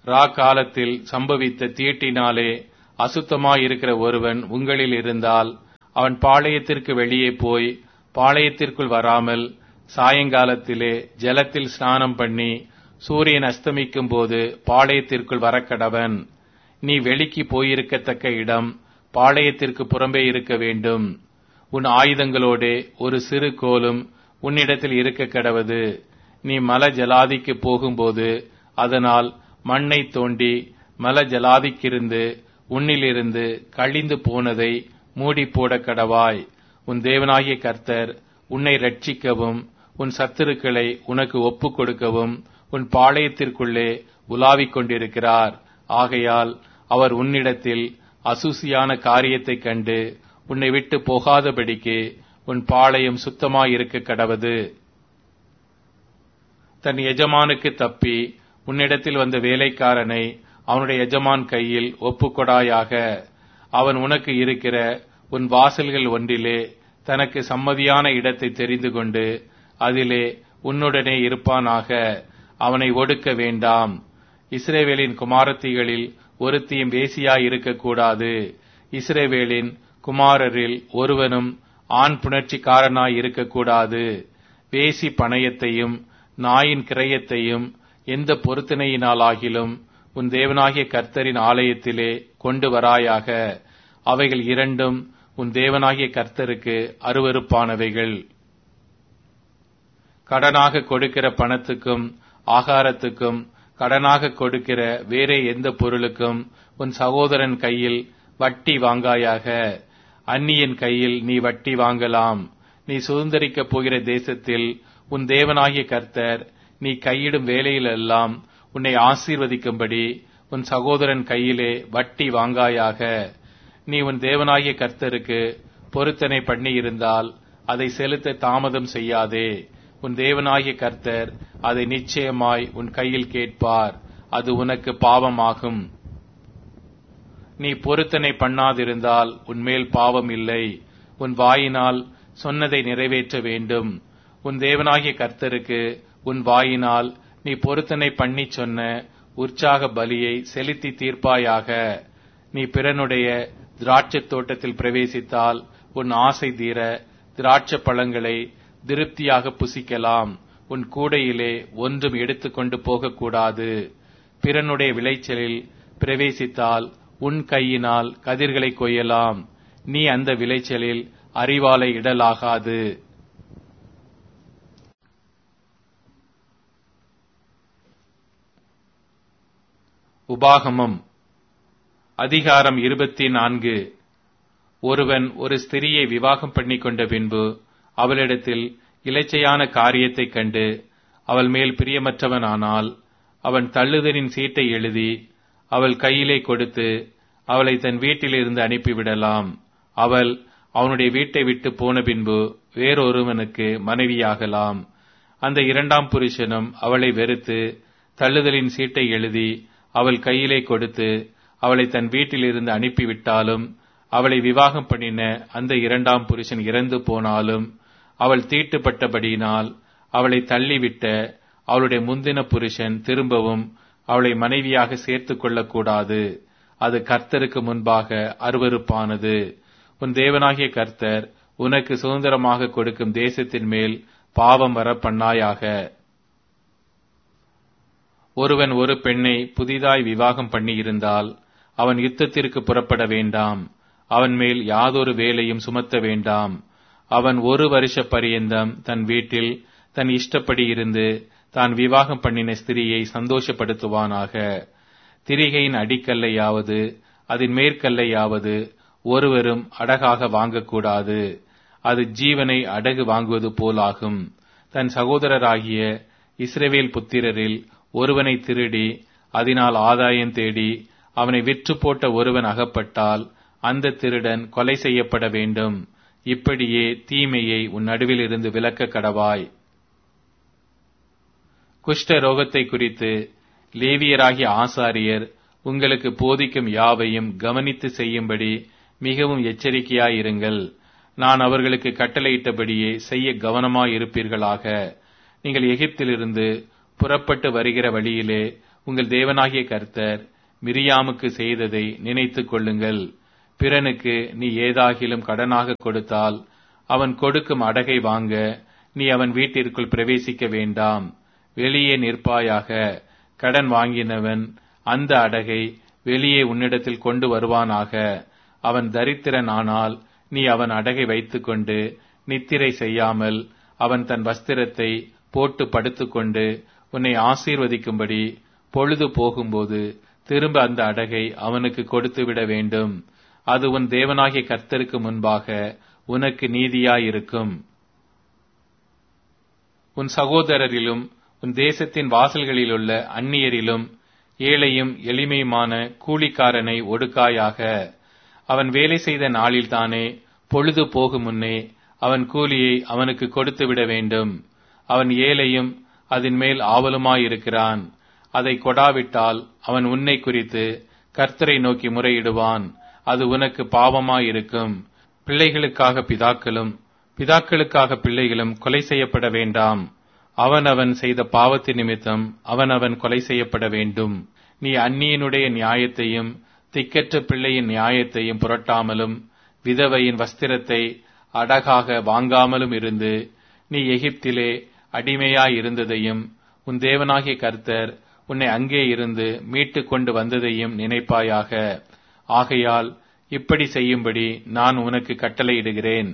ரா காலத்தில் சம்பவித்த தீட்டினாலே அசுத்தமாயிருக்கிற ஒருவன் உங்களில் இருந்தால் அவன் பாளையத்திற்கு வெளியே போய் பாளையத்திற்குள் வராமல் சாயங்காலத்திலே ஜலத்தில் ஸ்நானம் பண்ணி சூரியன் அஸ்தமிக்கும் போது பாளையத்திற்குள் வரக்கடவன். நீ வெளிக்கு போயிருக்கத்தக்க இடம் பாளையத்திற்கு புறம்பே இருக்க வேண்டும். உன் ஆயுதங்களோடே ஒரு சிறு கோலும் உன்னிடத்தில் இருக்க கடவது. நீ மல ஜலாதிக்கு போகும்போது அதனால் மண்ணை தோண்டி மல ஜலாதிக்கிருந்து உன்னிலிருந்து கழிந்து போனதை மூடி போட கடவாய். உன் தேவனாகிய கர்த்தர் உன்னை ரட்சிக்கவும் உன் சத்துருக்களை உனக்கு ஒப்புக் கொடுக்கவும் உன் பாளையத்திற்குள்ளே உலாவிக் கொண்டிருக்கிறார். ஆகையால் அவர் உன்னிடத்தில் அசூசியான காரியத்தைக் கண்டு உன்னை விட்டு போகாதபடிக்கு உன் பாளையம் சுத்தமாயிருக்க கடவது. தன் எஜமானுக்கு தப்பி உன்னிடத்தில் வந்த வேலைக்காரனை அவனுடைய எஜமான் கையில் ஒப்புக்கொடாயாக. அவன் உனக்கு இருக்கிற உன் வாசல்கள் ஒன்றிலே தனக்கு சம்மதியான இடத்தை தெரிந்து கொண்டு அதிலே உன்னுடனே இருப்பானாக. அவனை ஒடுக்க வேண்டாம். இஸ்ரவேலின் குமாரத்திகளில் ஒருத்தியும் வேசியாய் இருக்கக்கூடாது. இஸ்ரவேலின் குமாரரில் ஒருவனும் ஆண் புணர்ச்சிக்காரனாய் இருக்கக்கூடாது. வேசி பணயத்தையும் நாயின் கிரயத்தையும் எந்த பொருத்தனையினாலாகிலும் உன் தேவனாகிய கர்த்தரின் ஆலயத்திலே கொண்டு வராயாக. அவைகள் இரண்டும் உன் தேவனாகிய கர்த்தருக்கு அருவருப்பானவைகள். கடனாக கொடுக்கிற பணத்துக்கும் ஆகாரத்துக்கும் கடனாக கொடுக்கிற வேறே எந்த பொருளுக்கும் உன் சகோதரன் கையில் வட்டி வாங்காயாக. அந்நியன் கையில் நீ வட்டி வாங்கலாம். நீ சுதந்தரிக்கப் போகிற தேசத்தில் உன் தேவனாகிய கர்த்தர் நீ கையிடும் வேலையிலெல்லாம் உன்னை ஆசீர்வதிக்கும்படி உன் சகோதரன் கையிலே வட்டி வாங்காயாக. நீ உன் தேவனாகிய கர்த்தருக்கு பொருத்தனை பண்ணி இருந்தால் அதை செலுத்த தாமதம் செய்யாதே. உன் தேவனாகிய கர்த்தர் அதை நிச்சயமாய் உன் கையில் கேட்பார். அது உனக்கு பாவமாகும். நீ பொருத்தனை பண்ணாதிருந்தால் உன்மேல் பாவம் இல்லை. உன் வாயினால் சொன்னதை நிறைவேற்ற வேண்டும். உன் தேவனாகிய கர்த்தருக்கு உன் வாயினால் நீ பொருத்தனை பண்ணி சொன்ன உற்சாக பலியை செலுத்தி தீர்ப்பாயாக. நீ பிறனுடைய திராட்சைத் தோட்டத்தில் பிரவேசித்தால் உன் ஆசை தீர திராட்சை பழங்களை திருப்தியாக புசிக்கலாம். உன் கூடையிலே ஒன்றும் எடுத்துக்கொண்டு போகக்கூடாது. பிறனுடைய விளைச்சலில் பிரவேசித்தால் உன் கையினால் கதிர்களை கொய்யலாம். நீ அந்த விளைச்சலில் அரிவாளை இடலாகாது. உபாகமம் அதிகாரம் இருபத்தி நான்கு. ஒருவன் ஒரு ஸ்திரியை விவாகம் பண்ணி கொண்ட பின்பு அவளிடத்தில் இலச்சையான காரியத்தைக் கண்டு அவள் மேல் பிரியமற்றவனானால் அவன் தள்ளுதலின் சீட்டை எழுதி அவள் கையிலே கொடுத்து அவளை தன் வீட்டிலிருந்து அனுப்பிவிடலாம். அவள் அவனுடைய வீட்டை விட்டு போன பின்பு வேறொருவனுக்கு மனைவியாகலாம். அந்த இரண்டாம் புருஷனும் அவளை வெறுத்து தள்ளுதலின் சீட்டை எழுதி அவள் கையிலே கொடுத்து அவளை தன் வீட்டிலிருந்து அனுப்பிவிட்டாலும் அவளை விவாகம் பண்ணின அந்த இரண்டாம் புருஷன் இறந்து போனாலும் அவள் தீட்டுப்பட்டபடியினால் அவளை தள்ளிவிட்ட அவளுடைய முந்தின புருஷன் திரும்பவும் அவளை மனைவியாக சேர்த்துக் கொள்ளக்கூடாது. அது கர்த்தருக்கு முன்பாக அருவருப்பானது. உன் தேவனாகிய கர்த்தர் உனக்கு சுதந்திரமாக கொடுக்கும் தேசத்தின் மேல் பாவம் வர பண்ணாயாக. ஒருவன் ஒரு பெண்ணை புதிதாய் விவாகம் பண்ணி இருந்தால் அவன் யுத்தத்திற்கு புறப்பட வேண்டாம். அவன் மேல் யாதொரு வேலையும் சுமத்த வேண்டாம். அவன் ஒரு வருஷ பரியந்தம் தன் வீட்டில் தன் இஷ்டப்படி இருந்து தான் விவாகம் பண்ணின ஸ்திரியை சந்தோஷப்படுத்துவானாக. திரிகையின் அடிக்கல்லையாவது அதன் மேற்கல்லையாவது ஒருவரும் அடகாக வாங்கக்கூடாது. அது ஜீவனை அடகு வாங்குவது போலாகும். தன் சகோதரராகிய இஸ்ரவேல் புத்திரரில் ஒருவனை திருடி அதனால் ஆதாயம் தேடி அவனை விற்று போட்ட ஒருவன் அகப்பட்டால் அந்த திருடன் கொலை செய்யப்பட வேண்டும். இப்படியே தீமையை உன் நடுவில் இருந்து விலக்க கடவாய். குஷ்ட ரோகத்தை குறித்து லேவியராகிய ஆசாரியர் உங்களுக்கு போதிக்கும் யாவையும் கவனித்து செய்யும்படி மிகவும் எச்சரிக்கையாயிருங்கள். நான் அவர்களுக்கு கட்டளையிட்டபடியே செய்ய கவனமாயிருப்பீர்களாக. நீங்கள் எகிப்திலிருந்து புறப்பட்டு வருகிற வழியிலே உங்கள் தேவனாகிய கர்த்தர் மிரியாமுக்கு செய்ததை நினைத்துக் கொள்ளுங்கள். பிறனுக்கு நீ ஏதாகிலும் கடனாக கொடுத்தால் அவன் கொடுக்கும் அடகை வாங்க நீ அவன் வீட்டிற்குள் பிரவேசிக்க வேண்டாம், வெளியே நிற்பாயாக. கடன் வாங்கினவன் அந்த அடகை வெளியே உன்னிடத்தில் கொண்டு வருவானாக. அவன் தரித்திரன் ஆனால் நீ அவன் அடகை வைத்துக்கொண்டு நித்திரை செய்யாமல் அவன் தன் வஸ்திரத்தை போட்டு படுத்துக்கொண்டு உன்னை ஆசீர்வதிக்கும்படி பொழுது போகும்போது திரும்ப அந்த அடகை அவனுக்கு கொடுத்துவிட வேண்டும். அது உன் தேவனாகிய கர்த்தருக்கு முன்பாக உனக்கு நீதியாயிருக்கும். உன் சகோதரரிலும் உன் தேசத்தின் வாசல்களிலுள்ள அந்நியரிலும் ஏழையும் எளிமையுமான கூலிக்காரனை ஒடுக்காயாக. அவன் வேலை செய்த நாளில்தானே பொழுது போகும் முன்னே அவன் கூலியை அவனுக்கு கொடுத்துவிட வேண்டும். அவன் ஏழையும் அதன் மேல் ஆவலுமாயிருக்கிறான். அதை கொடாவிட்டால் அவன் உன்னை குறித்து கர்த்தரை நோக்கி முறையிடுவான். அது உனக்கு பாவமாயிருக்கும். பிள்ளைகளுக்காக பிதாக்களும் பிதாக்களுக்காக பிள்ளைகளும் கொலை செய்யப்பட வேண்டாம். அவனவன் செய்த பாவத்தின் நிமித்தம் அவனவன் கொலை செய்யப்பட வேண்டும். நீ அந்நியனுடைய நியாயத்தையும் திக்கற்ற பிள்ளையின் நியாயத்தையும் புரட்டாமலும் விதவையின் வஸ்திரத்தை அடகாக வாங்காமலும் இருந்து நீ எகிப்திலே அடிமையாயிருந்ததையும் உன் தேவனாகிய கர்த்தர் உன்னை அங்கே இருந்து மீட்டு கொண்டு வந்ததையும் நினைப்பாயாக. ஆகையால் இப்படி செய்யும்படி நான் உனக்கு கட்டளையிடுகிறேன்.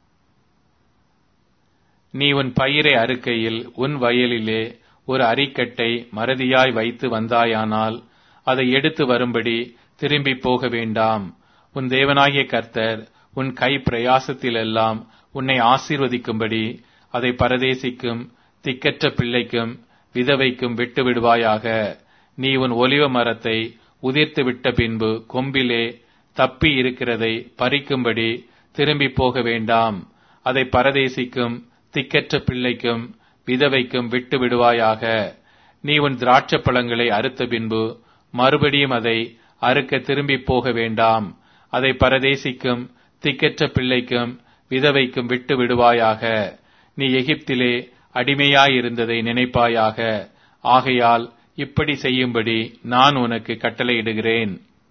நீ உன் பயிரை அறுக்கையில் உன் வயலிலே ஒரு அரிக்கட்டை மறதியாய் வைத்து வந்தாயானால் அதை எடுத்து வரும்படி திரும்பி போக வேண்டாம். உன் தேவனாகிய கர்த்தர் உன் கை பிரயாசத்திலெல்லாம் உன்னை ஆசீர்வதிக்கும்படி அதை பரதேசிக்கும் திக்கற்ற பிள்ளைக்கும் விதவைக்கும் விட்டு விடுவாயாக. நீ உன் ஒலிவ மரத்தை உதிர்த்து விட்ட பின்பு கொம்பிலே தப்பி இருக்கிறதை பறிக்கும்படி திரும்பி போக வேண்டாம். அதை பரதேசிக்கும் திக்கற்ற பிள்ளைக்கும் விதவைக்கும் விட்டு விடுவாயாக. நீ உன் திராட்சை பழங்களை அறுத்த பின்பு மறுபடியும் அதை அறுக்க திரும்பி போக வேண்டாம். அதை பரதேசிக்கும் திக்கற்ற பிள்ளைக்கும் விதவைக்கும் விட்டு விடுவாயாக. நீ எகிப்திலே அடிமையாயிருந்ததை நினைப்பாயாக. ஆகையால் இப்படி செய்யும்படி நான் உனக்கு கட்டளையிடுகிறேன்.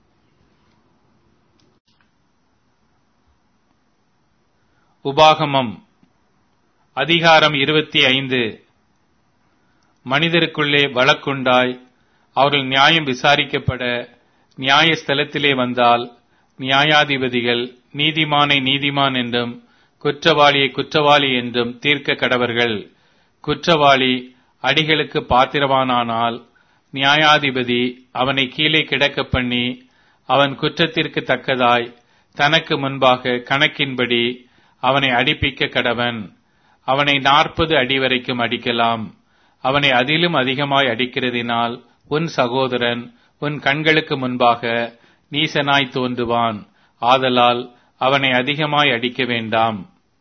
உபாகமம் அதிகாரம் இருபத்தி ஐந்து. மனிதருக்குள்ளே வழக்குண்டாய் அவர்கள் நியாயம் விசாரிக்கப்பட நியாயஸ்தலத்திலே வந்தால் நியாயாதிபதிகள் நீதிமானை நீதிமான் என்றும் குற்றவாளியை குற்றவாளி என்றும் தீர்க்க கடவர்கள். குற்றவாளி அடிகளுக்கு பாத்திரவானானால் நியாயாதிபதி அவனை கீழே கிடக்க பண்ணி அவன் குற்றத்திற்கு தக்கதாய் தனக்கு முன்பாக கணக்கின்படி அவனை அடிப்பிக்க கடவன். அவனை நாற்பது அடி வரைக்கும் அடிக்கலாம். அவனை அதிலும் அதிகமாய் அடிக்கிறதினால் உன் சகோதரன் உன் கண்களுக்கு முன்பாக நீசனாய் தோன்றுவான். ஆதலால் அவனை அதிகமாய் அடிக்க வேண்டாம்.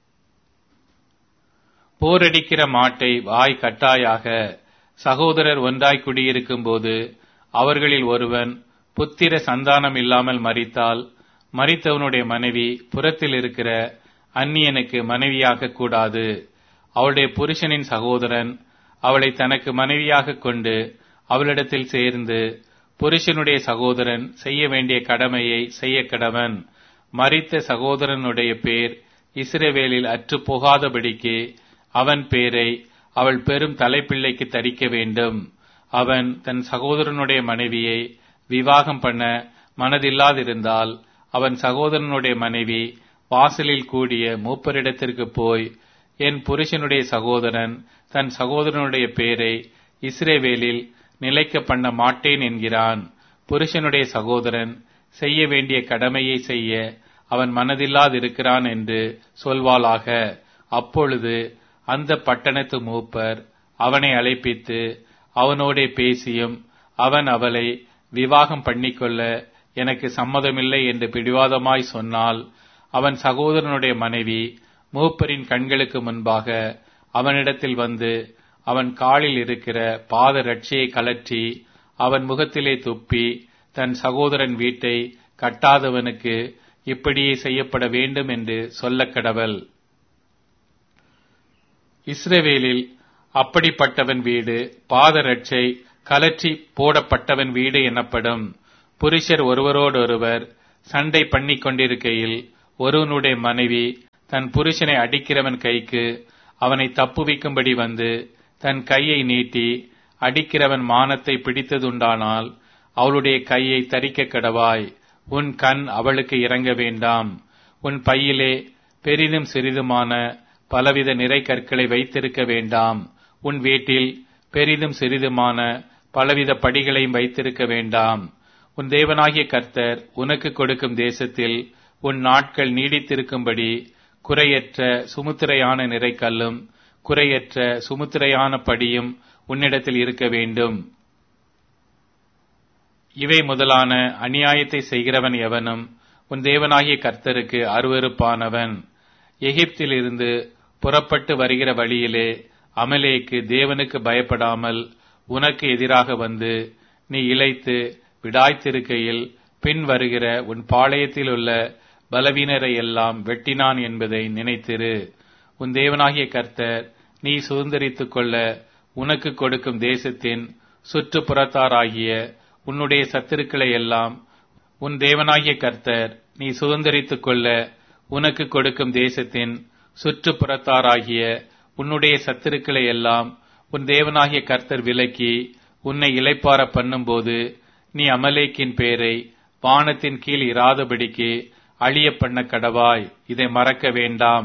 போரடிக்கிற மாட்டை வாய் கட்டாயாக. சகோதரர் ஒன்றாய் குடியிருக்கும் போது அவர்களில் ஒருவன் புத்திர சந்தானம் இல்லாமல் மரித்தால் மரித்தவனுடைய மனைவி புறத்தில் இருக்கிற அந்நியனுக்கு மனைவியாக கூடாது. அவளுடைய புருஷனின் சகோதரன் அவளை தனக்கு மனைவியாக கொண்டு அவளிடத்தில் சேர்ந்து புருஷனுடைய சகோதரன் செய்ய வேண்டிய கடமையை செய்ய கடவன். மரித்த சகோதரனுடைய பேர் இஸ்ரவேலில் அற்று போகாதபடிக்கு அவன் பேரை அவள் பெரும் தலைப்பிள்ளைக்கு தரிக்க வேண்டும். அவன் தன் சகோதரனுடைய மனைவியை விவாகம் பண்ண மனதில்லாதிருந்தால் அவன் சகோதரனுடைய மனைவி வாசலில் கூடிய மூப்பரிடத்திற்கு போய், என் புருஷனுடைய சகோதரன் தன் சகோதரனுடைய பேரை இஸ்ரவேலில் நிலைக்க பண்ண மாட்டேன் என்கிறான். புருஷனுடைய சகோதரன் செய்ய வேண்டிய கடமையை செய்ய அவன் மனதில்லாதிருக்கிறான் என்று சொல்வாளாக. அப்பொழுது அந்த பட்டணத்து மூப்பர் அவனை அழைப்பித்து அவனோடே பேசியும் அவன் அவளை விவாகம் பண்ணிக்கொள்ள எனக்கு சம்மதமில்லை என்று பிடிவாதமாய் சொன்னால் அவன் சகோதரனுடைய மனைவி மூப்பரின் கண்களுக்கு முன்பாக அவனிடத்தில் வந்து அவன் காலில் இருக்கிற பாத ரட்சியை கலற்றி அவன் முகத்திலே துப்பி, தன் சகோதரன் வீட்டை கட்டாதவனுக்கு இப்படியே செய்யப்பட வேண்டும் என்று சொல்லக் கடவள். இஸ்ரவேலில் அப்படிப்பட்டவன் வீடு பாத ரட்சை கலற்றி போடப்பட்டவன் வீடு எனப்படும். புருஷர் ஒருவரோடொருவர் சண்டை பண்ணி கொண்டிருக்கையில் ஒருவனுடைய மனைவி தன் புருஷனை அடிக்கிறவன் கைக்கு அவனை தப்புவிக்கும்படி வந்து தன் கையை நீட்டி அடிக்கிறவன் மானத்தை பிடித்ததுண்டானால் அவளுடைய கையை தரிக்க கடவாய். உன் கண் அவளுக்கு இறங்க வேண்டாம். உன் பையிலே பெரிதும் சிறிதுமான பலவித நிறை கற்களை வைத்திருக்க வேண்டாம். உன் வீட்டில் பெரிதும் சிறிதுமான பலவித படிகளையும் வைத்திருக்க வேண்டாம். உன் தேவனாகிய கர்த்தர் உனக்கு கொடுக்கும் தேசத்தில் உன் நாட்கள் நீடித்திருக்கும்படி குறையற்ற சுமுத்திரையான நிறைக்கல்லும் குறையற்ற சுமுத்திரையான படியும் உன்னிடத்தில் இருக்க வேண்டும். இவை முதலான அநியாயத்தை செய்கிறவன் எவனும் உன் தேவனாகிய கர்த்தருக்கு அருவருப்பானவன். எகிப்திலிருந்து புறப்பட்டு வருகிற வழியிலே அமலேக்கு தேவனுக்கு பயப்படாமல் உனக்கு எதிராக வந்து நீ இளைத்து விடாய்த்திருக்கையில் பின் வருகிற உன் பாளையத்தில் உள்ள பலவீனரை எல்லாம் வெட்டினான் என்பதை நினைத்திரு. உன் தேவனாகிய கர்த்தர் நீ சுதந்தரித்துக் கொள்ள உனக்கு கொடுக்கும் தேசத்தின் சுற்றுப்புறத்தாராகிய உன்னுடைய சத்துருக்களை எல்லாம் உன் தேவனாகிய கர்த்தர் நீ சுதந்தரித்துக் கொள்ள உனக்கு கொடுக்கும் தேசத்தின் சுற்றுப்புறத்தாராகிய உன்னுடைய சத்துருக்களை எல்லாம் உன் தேவனாகிய கர்த்தர் விலக்கி உன்னை இளைப்பார பண்ணும்போது நீ அமலேக்கின் பேரை வானத்தின் கீழ் இராதபடிக்கு அழிய பண்ண கடவாய். இதை மறக்க வேண்டாம்.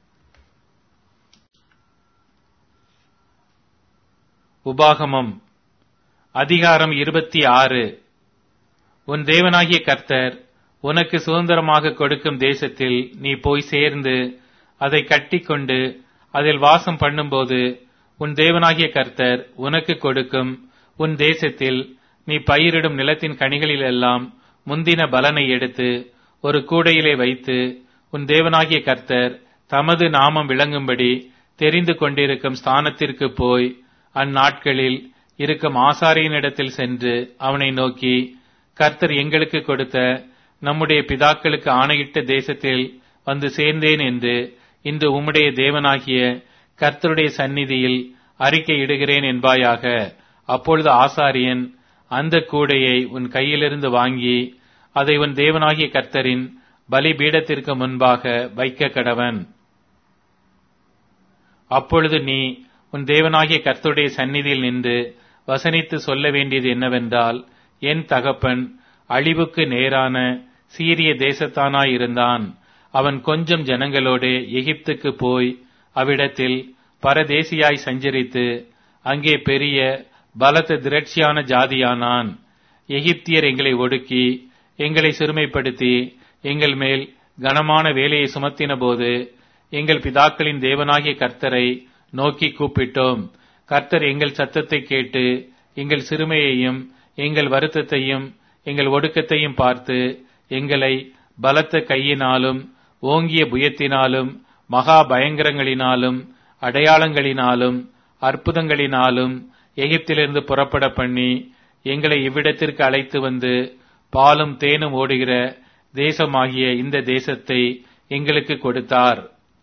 உபாகமம் அதிகாரம் இருபத்தி ஆறு. உன் தேவனாகிய கர்த்தர் உனக்கு சுதந்திரமாக கொடுக்கும் தேசத்தில் நீ போய் சேர்ந்து அதை கட்டிக்கொண்டு அதில் வாசம் பண்ணும்போது உன் தேவனாகிய கர்த்தர் உனக்கு கொடுக்கும் உன் தேசத்தில் நீ பயிரிடும் நிலத்தின் கனிகளில் எல்லாம் முந்தின பலனை எடுத்து ஒரு கூடையிலே வைத்து உன் தேவனாகிய கர்த்தர் தமது நாமம் விளங்கும்படி தெரிந்து கொண்டிருக்கும் ஸ்தானத்திற்கு போய் அந்நாட்களில் இருக்கும் ஆசாரியனிடத்தில் சென்று அவனை நோக்கி, கர்த்தர் எங்களுக்கு கொடுத்த நம்முடைய பிதாக்களுக்கு ஆணையிட்ட தேசத்தில் வந்து சேர்ந்தேன் என்று இன்று உம்முடைய தேவனாகிய கர்த்தருடைய சந்நிதியில் அறிக்கை இடுகிறேன் என்பாயாக. அப்பொழுது ஆசாரியன் அந்த கூடையை உன் கையிலிருந்து வாங்கி அதை உன் தேவனாகிய கர்த்தரின் பலிபீடத்திற்கு முன்பாக வைக்க கடவன். அப்பொழுது நீ உன் தேவனாகிய கர்த்தருடைய சந்நிதியில் நின்று வசனித்து சொல்ல வேண்டியது என்னவென்றால், என் தகப்பன் அழிவுக்கு நேரான சீரிய தேசத்தானாயிருந்தான். அவன் கொஞ்சம் ஜனங்களோடு எகிப்துக்கு போய் அவ்விடத்தில் பரதேசியாய் சஞ்சரித்து அங்கே பெரிய பலத்த திரட்சியான ஜாதியானான். எகிப்தியர் எங்களை ஒடுக்கி எங்களை சிறுமைப்படுத்தி எங்கள் மேல் கனமான வேலையை சுமத்தின போது எங்கள் பிதாக்களின் தேவனாகிய கர்த்தரை நோக்கி கூப்பிட்டோம். கர்த்தர் எங்கள் சத்தத்தை கேட்டு எங்கள் சிறுமையையும் எங்கள் வருத்தத்தையும் எங்கள் ஒடுக்கத்தையும் பார்த்து எங்களை பலத்த கையினாலும் ஓங்கிய புயத்தினாலும் மகா பயங்கரங்களினாலும் அடையாளங்களினாலும் அற்புதங்களினாலும் எகிப்திலிருந்து புறப்பட பண்ணி எங்களை இவ்விடத்திற்கு அழைத்து வந்து பாலும் தேனும் ஓடுகிற தேசமாகிய இந்த தேசத்தை எங்களுக்கு கொடுத்தார்.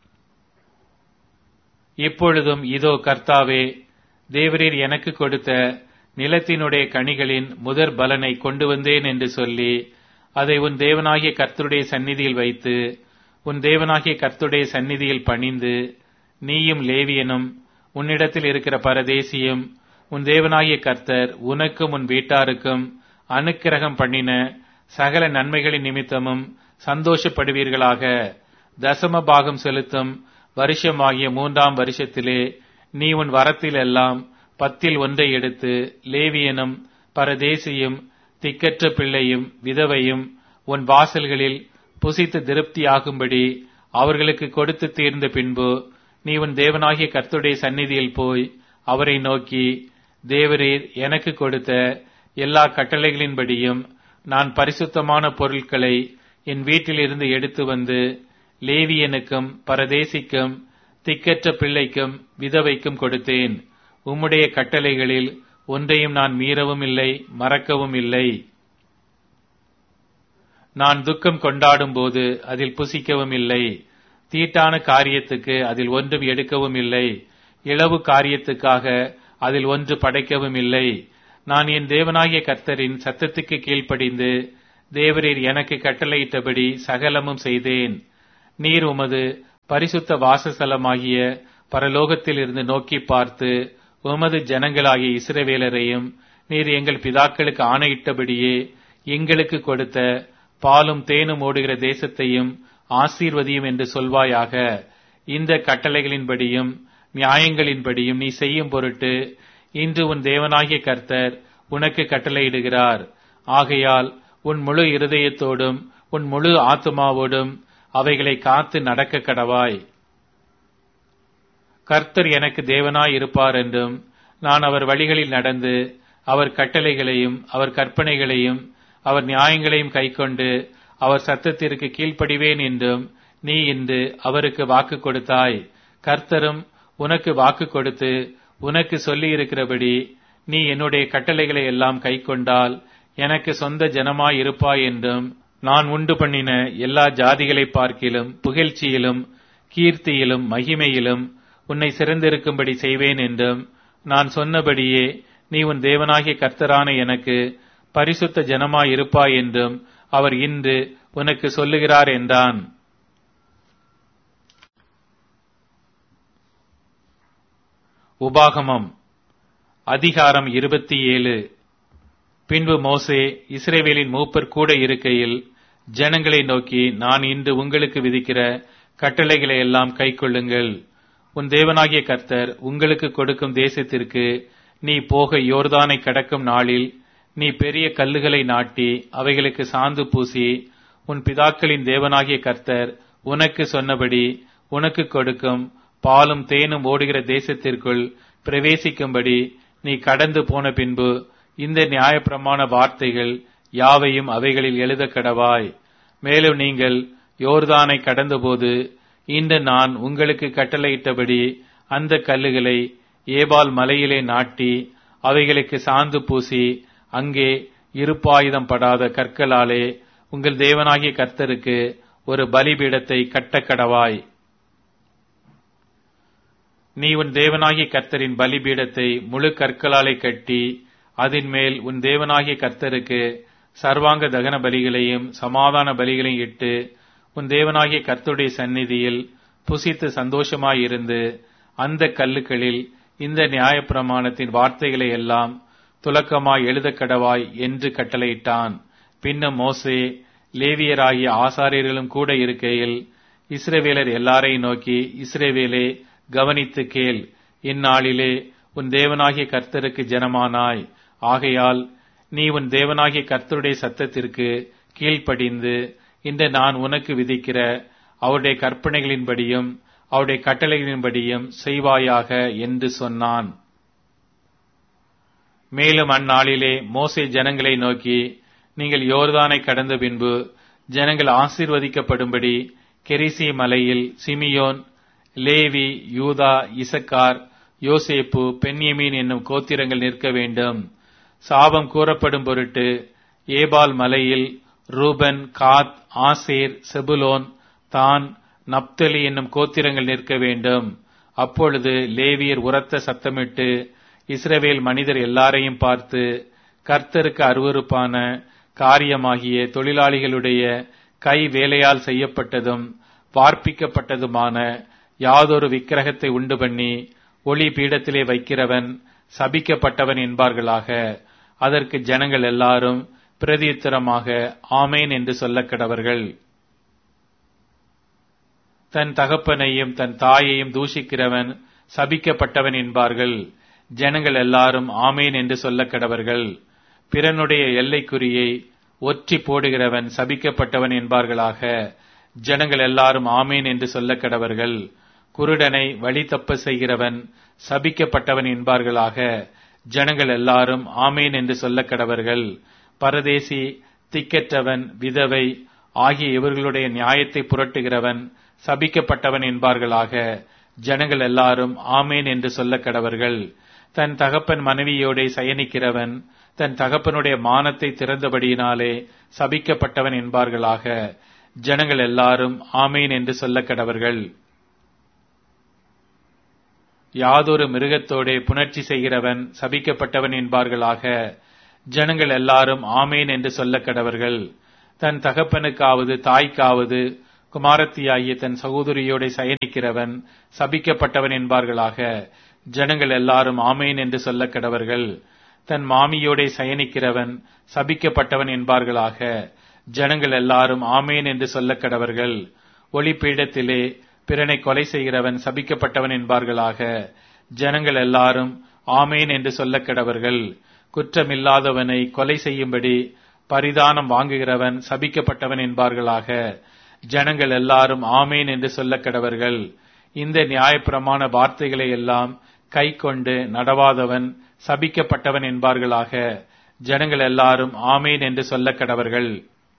இப்பொழுதும் இதோ கர்த்தாவே, தேவரீர் எனக்கு கொடுத்த நிலத்தினுடைய கனிகளின் முதற் பலனை கொண்டு வந்தேன் என்று சொல்லி அதை உன் தேவனாகிய கர்த்தருடைய சந்நிதியில் வைத்து உன் தேவனாகிய கர்த்தருடைய சந்நிதியில் பணிந்து நீயும் லேவியனும் உன்னிடத்தில் இருக்கிற பரதேசியும் உன் தேவனாகிய கர்த்தர் உனக்கும் உன் வீட்டாருக்கும் அனுக்கிரகம் பண்ணின சகல நன்மைகளின் நிமித்தமும் சந்தோஷப்படுவீர்களாக. தசம பாகம் செலுத்தும் வருஷமாகிய மூன்றாம் வருஷத்திலே நீ உன் வரத்தில் எல்லாம் பத்தில் ஒன்றை எடுத்து லேவியனும் பரதேசியும் திக்கற்ற பிள்ளையும் விதவையும் உன் வாசல்களில் புசித்து திருப்தியாகும்படி அவர்களுக்கு கொடுத்து தீர்ந்த பின்பு நீ உன் தேவனாகிய கர்த்தருடைய சந்நிதியில் போய் அவரை நோக்கி, தேவரீர் எனக்கு கொடுத்த எல்லா கட்டளைகளின்படியும் நான் பரிசுத்தமான பொருட்களை என் வீட்டிலிருந்து எடுத்து வந்து லேவியனுக்கும் பரதேசிக்கும் திக்கற்ற பிள்ளைக்கும் விதவைக்கும் கொடுத்தேன். உம்முடைய கட்டளைகளில் ஒன்றையும் நான் மீறவும் இல்லை, மறக்கவும் இல்லை. நான் துக்கம் கொண்டாடும் போது அதில் புசிக்கவும் இல்லை. தீட்டான காரியத்துக்கு அதில் ஒன்றும் எடுக்கவும் இல்லை. இளவு காரியத்துக்காக அதில் ஒன்று படைக்கவும் இல்லை. நான் என் தேவனாகிய கர்த்தரின் சத்தத்துக்கு கீழ்ப்படிந்து தேவரீர் எனக்கு கட்டளையிட்டபடி சகலமும் செய்தேன். நீர் உமது பரிசுத்த வாசஸ்தலமாகிய பரலோகத்தில் இருந்து நோக்கி பார்த்து உமது ஜனங்களாகிய இஸ்ரவேலரையும் நீர் எங்கள் பிதாக்களுக்கு ஆணையிட்டபடியே எங்களுக்கு கொடுத்த பாலும் தேனும் ஓடுகிற தேசத்தையும் ஆசீர்வதியும் என்று சொல்வாயாக. இந்த கட்டளைகளின்படியும் நியாயங்களின்படியும் நீ செய்யும் பொருட்டு இன்று உன் தேவனாகிய கர்த்தர் உனக்கு கட்டளையிடுகிறார். ஆகையால் உன் முழு இருதயத்தோடும் உன் முழு ஆத்துமாவோடும் அவைகளை காத்து நடக்க கடவாய். கர்த்தர் எனக்கு தேவனாய் இருப்பார் என்றும் நான் அவர் வழிகளில் நடந்து அவர் கட்டளைகளையும் அவர் கற்பனைகளையும் அவர் நியாயங்களையும் கைக்கொண்டு அவர் சத்தத்திற்கு கீழ்ப்படிவேன் என்றும் நீ இன்று அவருக்கு வாக்கு கொடுத்தாய். கர்த்தரும் உனக்கு வாக்கு கொடுத்து உனக்கு சொல்லி இருக்கிறபடி நீ என்னுடைய கட்டளைகளை எல்லாம் கைக்கொண்டால் எனக்கு சொந்த ஜனமாய் இருப்பாய் என்றும் நான் உண்டு பண்ணின எல்லா ஜாதிகளை பார்க்கிலும் புகழ்ச்சியிலும் கீர்த்தியிலும் மகிமையிலும் உன்னை சிறந்திருக்கும்படி செய்வேன் என்றும் நான் சொன்னபடியே நீ உன் தேவனாகிய கர்த்தரான எனக்கு பரிசுத்த ஜனமாய் இருப்பாய் என்றும் அவர் இன்று உனக்கு சொல்லுகிறார் என்றான். உபாகமம் அதிகாரம் இருபத்தி ஏழு. பின்பு மோசே இஸ்ரவேலின் மூப்பர் கூட இருக்கையில் ஜனங்களை நோக்கி, நான் இன்று உங்களுக்கு விதிக்கிற கட்டளைகளை எல்லாம் கைக்கொள்ளுங்கள். உன் தேவனாகிய கர்த்தர் உங்களுக்கு கொடுக்கும் தேசத்திற்கு நீ போக யோர்தானை கடக்கும் நாளில் நீ பெரிய கல்லுகளை நாட்டி அவைகளுக்கு சாந்து பூசி உன் பிதாக்களின் தேவனாகிய கர்த்தர் உனக்கு சொன்னபடி உனக்கு கொடுக்கும் பாலும் தேனும் ஓடுகிற தேசத்திற்குள் பிரவேசிக்கும்படி நீ கடந்து போன பின்பு இந்த நியாயப்பிரமாண வார்த்தைகள் யாவையும் அவைகளில் எழுத கடவாய். மேலும் நீங்கள் யோர்தானை கடந்தபோது இன்று நான் உங்களுக்கு கட்டளையிட்டபடி அந்த கல்லுகளை ஏபால் மலையிலே நாட்டி அவைகளுக்கு சாந்து பூசி அங்கே இருப்பாயுதம் படாத கற்களாலே உங்கள் தேவனாகிய கர்த்தருக்கு ஒரு பலிபீடத்தை கட்டக்கடவாய். நீ உன் தேவனாகிய கர்த்தரின் பலிபீடத்தை முழு கற்களாலே கட்டி அதன் மேல் உன் தேவனாகிய கர்த்தருக்கு சர்வாங்க தகன பலிகளையும் சமாதான பலிகளையும் இட்டு உன் தேவனாகிய கர்த்தருடைய சந்நிதியில் புசித்து சந்தோஷமாயிருந்து அந்த கல்லுகளில் இந்த நியாயப்பிரமாணத்தின் வார்த்தைகளை எல்லாம் துலக்கமாய் எழுத கடவாய் என்று கட்டளையிட்டான். பின்னும் மோசே லேவியராகிய ஆசாரியர்களும் கூட இருக்கையில் இஸ்ரவேலர் எல்லாரையும் நோக்கி, இஸ்ரவேலே கவனித்து கேள். இந்நாளிலே உன் தேவனாகிய கர்த்தருக்கு ஜனமானாய். ஆகையால் நீ உன் தேவனாகிய கர்த்தருடைய சத்தத்திற்கு கீழ்ப்படிந்து இன்று நான் உனக்கு விதிக்கிற அவருடைய கற்பனைகளின்படியும் அவருடைய கட்டளைகளின்படியும் செய்வாயாக என்று சொன்னான். மேலும் அந்நாளிலே மோசே ஜனங்களை நோக்கி, நீங்கள் யோர்தானை கடந்த பின்பு ஜனங்கள் ஆசீர்வதிக்கப்படும்படி கெரிசி மலையில் சிமியோன், லேவி, யூதா, இசக்கார், யோசேப்பு, பென்யமீன் என்னும் கோத்திரங்கள் நிற்க வேண்டும். சாபம் கூறப்படும் பொருட்டு ஏபால் மலையில் ரூபன், காத், ஆசேர், செபுலோன், தான், நப்தலி என்னும் கோத்திரங்கள் நிற்க வேண்டும். அப்பொழுது லேவியர் உரத்த சத்தமிட்டு இஸ்ரவேல் மனிதர் எல்லாரையும் பார்த்து, கர்த்தருக்கு அருவருப்பான காரியமாகிய தொழிலாளிகளுடைய கை வேலையால் செய்யப்பட்டதும் வார்ப்பிக்கப்பட்டதுமான யாதொரு விக்கிரகத்தை உண்டு பண்ணி ஒளி பீடத்திலே வைக்கிறவன் சபிக்கப்பட்டவன் என்பார்களாக. அதற்கு ஜனங்கள் எல்லாரும் பிரதியுத்தரமாக ஆமேன் என்று சொல்லக் கடவர்கள். தன் தகப்பனையும் தன் தாயையும் தூஷிக்கிறவன் சபிக்கப்பட்டவன் என்பார்கள். ஜனங்கள் எல்லாரும் ஆமேன் என்று சொல்லக் கடவர்கள். பிறனுடைய எல்லைக்குறியை ஒற்றி போடுகிறவன் சபிக்கப்பட்டவன் என்பார்களாக. ஜனங்கள் எல்லாரும் ஆமேன் என்று சொல்லக் கடவர்கள். குருடனை வழி தப்ப செய்கிறவன் சபிக்கப்பட்டவன் என்பார்களாக. ஜனங்கள் எல்லாரும் ஆமேன் என்று சொல்லக் கடவர்கள். பரதேசி, திக்கற்றவன், விதவை ஆகிய இவர்களுடைய நியாயத்தை புரட்டுகிறவன் சபிக்கப்பட்டவன் என்பார்களாக. ஜனங்கள் எல்லாரும் ஆமேன் என்று சொல்லக் கடவர்கள். தன் தகப்பன் மனைவியோட சயனிக்கிறவன் தன் தகப்பனுடைய மானத்தை திறந்தபடியினாலே சபிக்கப்பட்டவன் என்பார்களாக. ஜனங்கள் எல்லாரும் ஆமேன் என்று சொல்லக் கடவர்கள். யாதொரு மிருகத்தோடே புணர்ச்சி செய்கிறவன் சபிக்கப்பட்டவன் என்பார்களாக. ஜனங்கள் எல்லாரும் ஆமேன் என்று சொல்ல கடவர்கள். தன் தகப்பனுக்காவது தாய்க்காவது குமாரத்தியாகிய தன் சகோதரியோட சயனிக்கிறவன் சபிக்கப்பட்டவன் என்பார்களாக. ஜனங்கள் எல்லாரும் ஆமேன் என்று சொல்ல கடவர்கள். தன் மாமியோட சயனிக்கிறவன் சபிக்கப்பட்டவன் என்பார்களாக. ஜனங்கள் எல்லாரும் ஆமேன் என்று சொல்ல கடவர்கள். ஒளிப்பீடத்திலே பிறனை கொலை செய்கிறவன் சபிக்கப்பட்டவன் என்பார்களாக. ஜனங்கள் எல்லாரும் ஆமேன் என்று சொல்ல கடவர்கள். குற்றமில்லாதவனை கொலை செய்யும்படி பரிதானம் வாங்குகிறவன் சபிக்கப்பட்டவன் என்பார்களாக. ஜனங்கள் எல்லாரும் ஆமேன் என்று சொல்ல கடவர்கள். இந்த நியாயப்பிரமாண வார்த்தைகளை எல்லாம் கை கொண்டு நடவாதவன் சபிக்கப்பட்டவன் என்பார்களாக. ஜனங்கள் எல்லாரும் ஆமேன் என்று சொல்ல கடவர்கள்.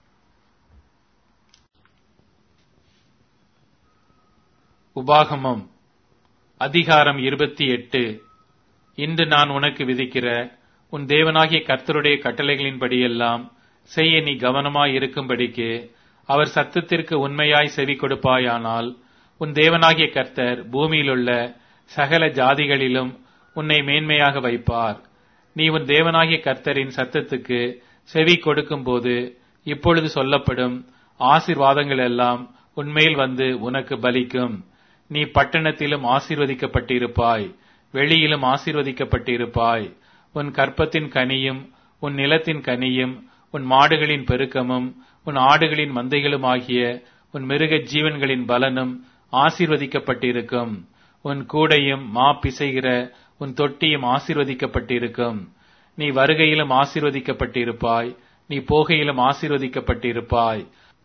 உபாகமம் அதிகாரம் இருபத்தி எட்டு. இன்று நான் உனக்கு விதிக்கிற உன் தேவனாகிய கர்த்தருடைய கட்டளைகளின்படியெல்லாம் செய்ய நீ கவனமாய் இருக்கும்படிக்கு அவர் சத்தத்திற்கு உண்மையாய் செவி கொடுப்பாயானால் உன் தேவனாகிய கர்த்தர் பூமியிலுள்ள சகல ஜாதிகளிலும் உன்னை மேன்மையாக வைப்பார். நீ உன் தேவனாகிய கர்த்தரின் சத்தத்துக்கு செவி கொடுக்கும் போது இப்பொழுது சொல்லப்படும் ஆசீர்வாதங்கள் எல்லாம் உன்மேல் வந்து உனக்கு பலிக்கும். நீ பட்டணத்திலும் ஆசீர்வதிக்கப்பட்டிருப்பாய், வெளியிலும் ஆசீர்வதிக்கப்பட்டிருப்பாய். உன் கற்பத்தின் கனியும் உன் நிலத்தின் கனியும் உன் மாடுகளின் பெருக்கமும் உன் ஆடுகளின் மந்தைகளும் ஆகிய உன் மிருக ஜீவன்களின் பலனும் ஆசீர்வதிக்கப்பட்டிருக்கும். உன் கூடையும் மா பிசைகிற உன் தொட்டியும் ஆசீர்வதிக்கப்பட்டிருக்கும். நீ வருகையிலும் ஆசீர்வதிக்கப்பட்டிருப்பாய், நீ போகையிலும் ஆசீர்வதிக்கப்பட்டிருப்பாய்.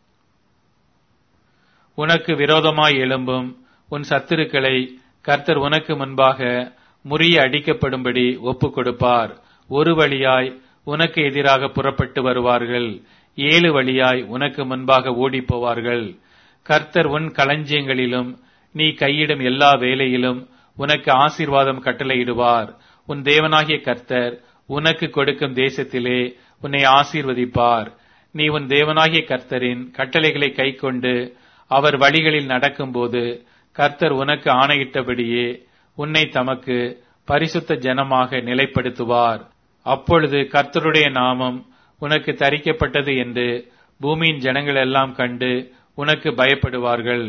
உனக்கு விரோதமாய் எழும்பும் உன் சத்துருக்களை கர்த்தர் உனக்கு முன்பாக முறிய அடிக்கப்படும்படி ஒப்புக் கொடுப்பார். ஒரு வழியாய் உனக்கு எதிராக புறப்பட்டு வருவார்கள், ஏழு வழியாய் உனக்கு முன்பாக ஓடிப் போவார்கள். கர்த்தர் உன் களஞ்சியங்களிலும் நீ கையிடும் எல்லா வேலையிலும் உனக்கு ஆசீர்வாதம் கட்டளையிடுவார். உன் தேவனாகிய கர்த்தர் உனக்கு கொடுக்கும் தேசத்திலே உன்னை ஆசீர்வதிப்பார். நீ உன் தேவனாகிய கர்த்தரின் கட்டளைகளை கைக்கொண்டு அவர் வழிகளில் நடக்கும்போது கர்த்தர் உனக்கு ஆணையிட்டபடியே உன்னை தமக்கு பரிசுத்த ஜனமாக நிலைப்படுத்துவார். அப்பொழுது கர்த்தருடைய நாமம் உனக்கு தரிக்கப்பட்டது என்று பூமியின் ஜனங்கள் எல்லாம் கண்டு உனக்கு பயப்படுவார்கள்.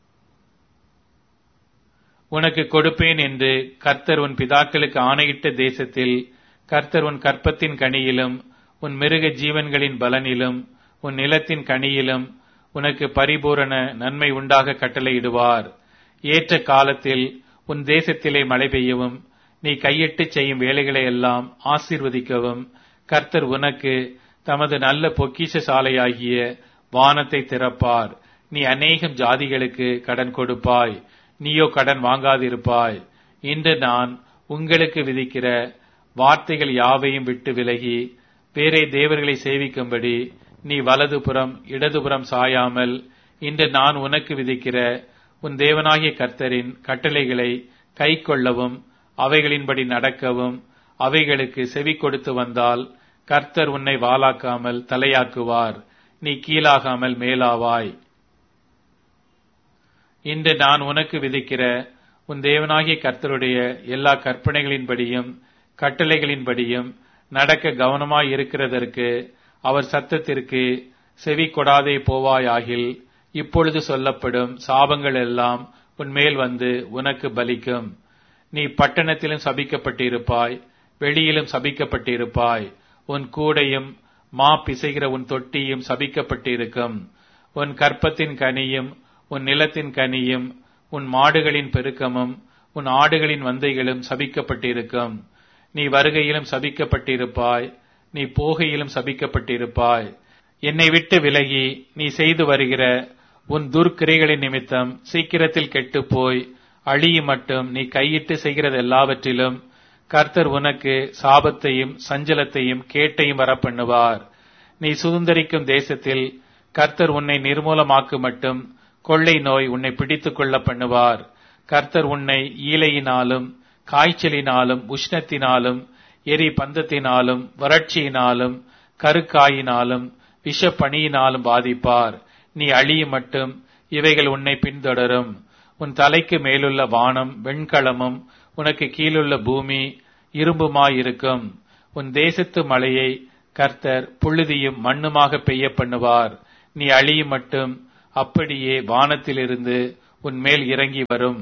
உனக்கு கொடுப்பேன் என்று கர்த்தர் உன் பிதாக்களுக்கு ஆணையிட்ட தேசத்தில் கர்த்தர் உன் கற்பத்தின் கனியிலும் உன் மிருக ஜீவன்களின் பலனிலும் உன் நிலத்தின் கனியிலும் உனக்கு பரிபூரண நன்மை உண்டாக கட்டளையிடுவார். ஏற்ற காலத்தில் உன் தேசத்திலே மழை பெய்யவும் நீ கையிட்டு செய்யும் வேலைகளை எல்லாம் ஆசீர்வதிக்கவும் கர்த்தர் உனக்கு தமது நல்ல பொக்கிஷ சாலையாகிய வானத்தை திறப்பார். நீ அநேகம் ஜாதிகளுக்கு கடன் கொடுப்பாய், நீயோ கடன் வாங்காதிருப்பாய். இன்று நான் உங்களுக்கு விதிக்கிற வார்த்தைகள் யாவையும் விட்டு விலகி வேறே தேவர்களை சேவிக்கும்படி நீ வலதுபுறம் இடதுபுறம் சாயாமல் இன்று நான் உனக்கு விதிக்கிற உன் தேவனாகிய கர்த்தரின் கட்டளைகளை கை கொள்ளவும் அவைகளின்படி நடக்கவும் அவைகளுக்கு செவி கொடுத்து வந்தால் கர்த்தர் உன்னை வாலாக்காமல் தலையாக்குவார், நீ கீழாகாமல் மேலாவாய். இன்று நான் உனக்கு விதிக்கிற உன் தேவனாகிய கர்த்தருடைய எல்லா கற்பனைகளின்படியும் கட்டளைகளின்படியும் நடக்க கவனமாய் இருக்கிறதற்கு அவர் சத்தத்திற்கு செவி கொடாதே போவாயாகில் இப்பொழுது சொல்லப்படும் சாபங்கள் எல்லாம் உன்மேல் வந்து உனக்கு பலிக்கும். நீ பட்டணத்திலும் சபிக்கப்பட்டிருப்பாய், வெளியிலும் சபிக்கப்பட்டிருப்பாய். உன் கூடையும் மா பிசைகிற உன் தொட்டியும் சபிக்கப்பட்டிருக்கும். உன் கற்பத்தின் கனியும் உன் நிலத்தின் கனியும் உன் மாடுகளின் பெருக்கமும் உன் ஆடுகளின் மந்தைகளும் சபிக்கப்பட்டிருக்கும். நீ வருகையிலும் சபிக்கப்பட்டிருப்பாய், நீ போகையிலும் சபிக்கப்பட்டிருப்பாய். என்னை விட்டு விலகி நீ செய்து வருகிற உன் துர்க்கிரைகளின் நிமித்தம் சீக்கிரத்தில் கெட்டுப் போய் அழியும் மட்டும் நீ கையிட்டு செய்கிறது எல்லாவற்றிலும் கர்த்தர் உனக்கு சாபத்தையும் சஞ்சலத்தையும் கேட்டையும் வரப்பண்ணுவார். நீ சுதந்தரிக்கும் தேசத்தில் கர்த்தர் உன்னை நிர்மூலமாக்கு மட்டும் கொள்ளை நோய் உன்னை பிடித்துக் கொள்ள பண்ணுவார். கர்த்தர் உன்னை ஈலையினாலும் காய்ச்சலினாலும் உஷ்ணத்தினாலும் எரி பந்தத்தினாலும் வறட்சியினாலும் கருக்காயினாலும் விஷப்பணியினாலும் பாதிப்பார். நீ அழியும் மட்டும் இவைகள் உன்னை பின்தொடரும். உன் தலைக்கு மேலுள்ள வானம் வெண்கலமும் உனக்கு கீழுள்ள பூமி இரும்புமாயிருக்கும். உன் தேசத்து மழையை கர்த்தர் புழுதியும் மண்ணுமாக பெய்ய பண்ணுவார். நீ அழியும் மட்டும் அப்படியே வானத்திலிருந்து உன் மேல் இறங்கி வரும்.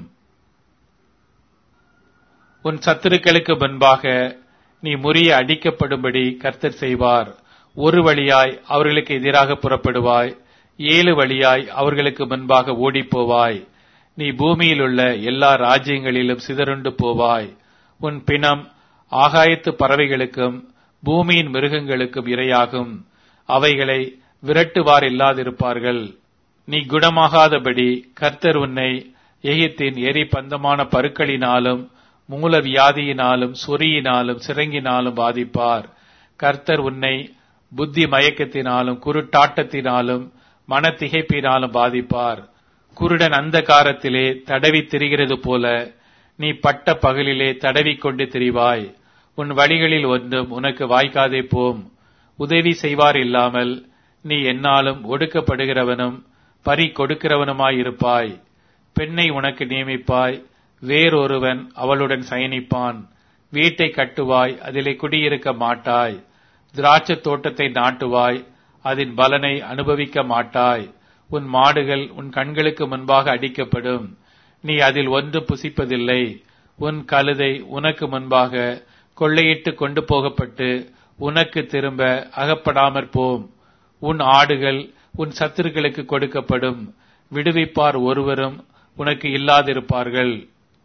உன் சத்துருக்களுக்கு முன்பாக நீ முறிய அடிக்கப்படும்படி கர்த்தர் செய்வார். ஒரு வழியாய் அவர்களுக்கு எதிராக புறப்படுவாய், ஏழு வழியாய் அவர்களுக்கு முன்பாக ஓடிப்போவாய். நீ பூமியில் உள்ள எல்லா ராஜ்யங்களிலும் சிதறுண்டு போவாய். உன் பிணம் ஆகாயத்து பறவைகளுக்கும் பூமியின் மிருகங்களுக்கும் இரையாகும். அவைகளை விரட்டுவார் இல்லாதிருப்பார்கள். நீ குணமாகாதபடி கர்த்தர் உன்னை எகிப்தின் எரி பந்தமான பருக்களினாலும் மூல வியாதியினாலும் சொறியினாலும் சிறங்கினாலும் பாதிப்பார். கர்த்தர் உன்னை புத்தி மயக்கத்தினாலும் குருட்டாட்டத்தினாலும் மனத்திகைப்பினாலும் பாதிப்பார். குருடன் அந்த காரத்திலே தடவி திரிகிறது போல நீ பட்ட பகலிலே தடவி கொண்டு திரிவாய். உன் வழிகளில் ஒன்றும் உனக்கு வாய்க்காதே போம். உதவி செய்வார் இல்லாமல் நீ என்னாலும் ஒடுக்கப்படுகிறவனும் பறி கொடுக்கிறவனுமாயிருப்பாய். பெண்ணை உனக்கு நியமிப்பாய், வேறொருவன் அவளுடன் சயனிப்பான். வீட்டை கட்டுவாய், அதிலே குடியிருக்க மாட்டாய். திராட்சை தோட்டத்தை நாட்டுவாய், அதன் பலனை அனுபவிக்க மாட்டாய். உன் மாடுகள் உன் கண்களுக்கு முன்பாக அடிக்கப்படும், நீ அதில் ஒன்று புசிப்பதில்லை. உன் கழுதை உனக்கு முன்பாக கொள்ளையிட்டு கொண்டு போகப்பட்டு உனக்கு திரும்ப அகப்படாமற் போம். உன் ஆடுகள் உன் சத்துருக்களுக்கு கொடுக்கப்படும், விடுவிப்பார் ஒருவரும் உனக்கு இல்லாதிருப்பார்கள்.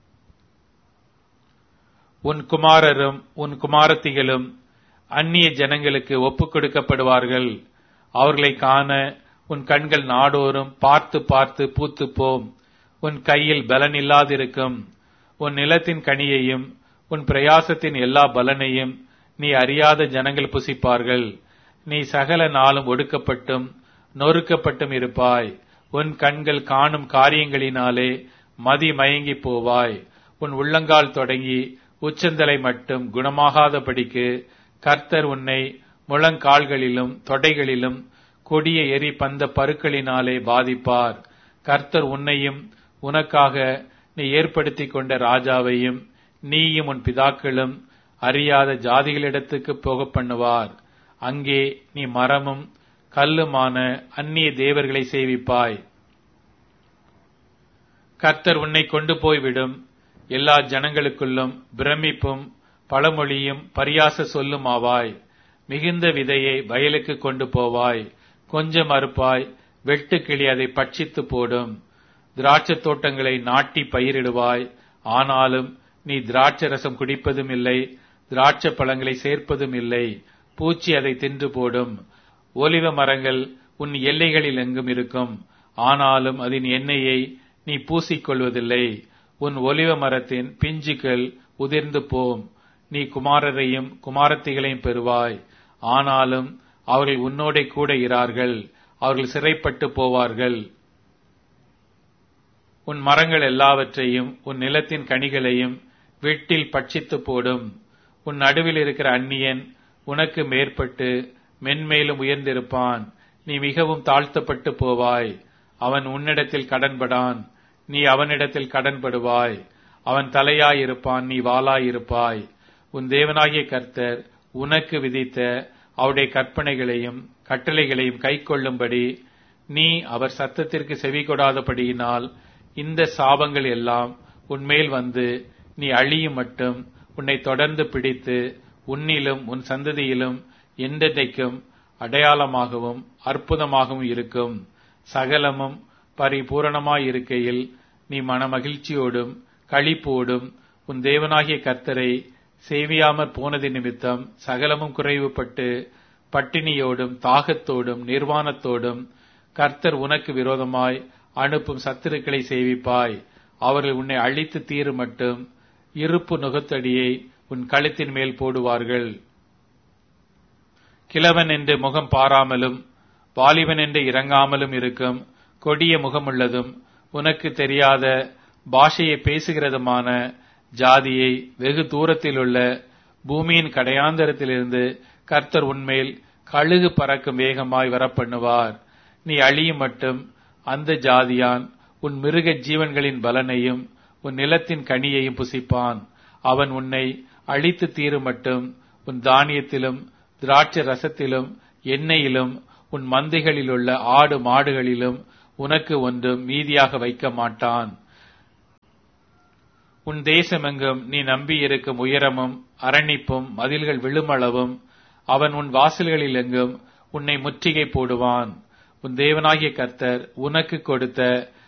உன் குமாரரும் உன் குமாரத்திகளும் அந்நிய ஜனங்களுக்கு ஒப்புக் கொடுக்கப்படுவார்கள். அவர்களை காண உன் கண்கள் நாடோறும் பார்த்து பார்த்து பூத்து போம். உன் கையில் பலன் இல்லாதிருக்கும். உன் நிலத்தின் கனியையும் உன் பிரயாசத்தின் எல்லா பலனையும் நீ அறியாத ஜனங்கள் புசிப்பார்கள். நீ சகல நாளும் ஒடுக்கப்பட்டும் நொறுக்கப்பட்டும் இருப்பாய். உன் கண்கள் காணும் காரியங்களினாலே மதி மயங்கி போவாய். உன் உள்ளங்கால் தொடங்கி உச்சந்தலை மட்டும் குணமாகாதபடிக்கு கர்த்தர் உன்னை முழங்கால்களிலும் தொடைகளிலும் கொடிய எரி பந்த பருக்களினாலே பாதிப்பார். கர்த்தர் உன்னையும் உனக்காக நீ ஏற்படுத்தி கொண்ட ராஜாவையும் நீயும் உன் பிதாக்களும் அறியாத ஜாதிகளிடத்துக்கு போக பண்ணுவார். அங்கே நீ மரமும் கல்லுமான அந்நிய தேவர்களை சேவிப்பாய். கர்த்தர் உன்னை கொண்டு போய்விடும் எல்லா ஜனங்களுக்குள்ளும் பிரமிப்பும் பழமொழியும் பரியாச சொல்லும் ஆவாய். மிகுந்த விதையை வயலுக்கு கொண்டு போவாய், கொஞ்சம் அறுப்பாய், வெட்டுக்கிளி அதை பட்சித்து போடும். திராட்சை தோட்டங்களை நாட்டி பயிரிடுவாய், ஆனாலும் நீ திராட்சை ரசம் குடிப்பதும் இல்லை, திராட்சை பழங்களை சேர்ப்பதும் இல்லை. பூச்சி அதை தின்று போடும். ஒலிவ மரங்கள் உன் எல்லைகளில் எங்கும் இருக்கும், ஆனாலும் அதன் எண்ணெயை நீ பூசிக்கொள்வதில்லை. உன் ஒலிவ மரத்தின் பிஞ்சுகள் உதிர்ந்து போம். நீ குமாரரையும் குமாரத்திகளையும் பெறுவாய், ஆனாலும் அவர்கள் உன்னோட கூட இரார்கள், அவர்கள் சிறைப்பட்டு போவார்கள். உன் மரங்கள் எல்லாவற்றையும் உன் நிலத்தின் கனிகளையும் வீட்டில் பட்சித்து போடும். உன் நடுவில் இருக்கிற அந்நியன் உனக்கு மேற்பட்டு மென்மேலும் உயர்ந்திருப்பான். நீ மிகவும் தாழ்த்தப்பட்டு போவாய். அவன் உன்னிடத்தில் கடன்படான், நீ அவனிடத்தில் கடன்படுவாய். அவன் தலையாயிருப்பான், நீ வாளாயிருப்பாய். உன் தேவனாகிய கர்த்தர் உனக்கு விதித்த அவருடைய கற்பனைகளையும் கட்டளைகளையும் கைக்கொள்ளும்படி நீ அவர் சத்தத்திற்கு செவி கொடாதபடியினால் இந்த சாபங்கள் எல்லாம் உன்மேல் வந்து நீ அழியும் மட்டும் உன்னை தொடர்ந்து பிடித்து உன்னிலும் உன் சந்ததியிலும் என்றென்றைக்கும் அடையாளமாகவும் அற்புதமாகவும் இருக்கும். சகலமும் பரிபூரணமாயிருக்கையில் நீ மனமகிழ்ச்சியோடும் களிப்போடும் உன் தேவனாகிய கர்த்தரை சேவியாமற் போனது நிமித்தம் சகலமும் குறைவுபட்டு பட்டினியோடும் தாகத்தோடும் நிர்வாணத்தோடும் கர்த்தர் உனக்கு விரோதமாய் அனுப்பும் சத்துருக்களை சேவிப்பாய். அவர்கள் உன்னை அழித்து தீரு மட்டும் இருப்பு நுகத்தடியை உன் கழுத்தின் மேல் போடுவார்கள். கிழவன் என்று முகம் பாராமலும் வாலிபன் என்று இறங்காமலும் இருக்கும் கொடிய முகமுள்ளதும் உனக்கு தெரியாத பாஷையை பேசுகிறதுமான ஜாதியை வெகு தூரத்திலுள்ள பூமியின் கடையாந்தரத்திலிருந்து கர்த்தர் உன்மேல் கழுகு பறக்கும் வேகமாய் வரப்பண்ணுவார். நீ அழியும் மட்டும் அந்த ஜாதியான் உன் மிருக ஜீவன்களின் பலனையும் உன் நிலத்தின் கனியையும் புசிப்பான். அவன் உன்னை அழித்து தீரும் மட்டும் உன் தானியத்திலும் திராட்சை ரசத்திலும் எண்ணெயிலும் உன் மந்தைகளிலுள்ள ஆடு மாடுகளிலும் உனக்கு ஒன்றும் மீதியாக வைக்க மாட்டான். உன் தேசமெங்கும் நீ நம்பியிருக்கும் உயரமும் அரணிப்பும் மதில்கள் விழுமளவும் அவன் உன் வாசல்களில் எங்கும் உன்னை முற்றுகை போடுவான். உன் தேவனாகிய கர்த்தர் உனக்கு கொடுத்த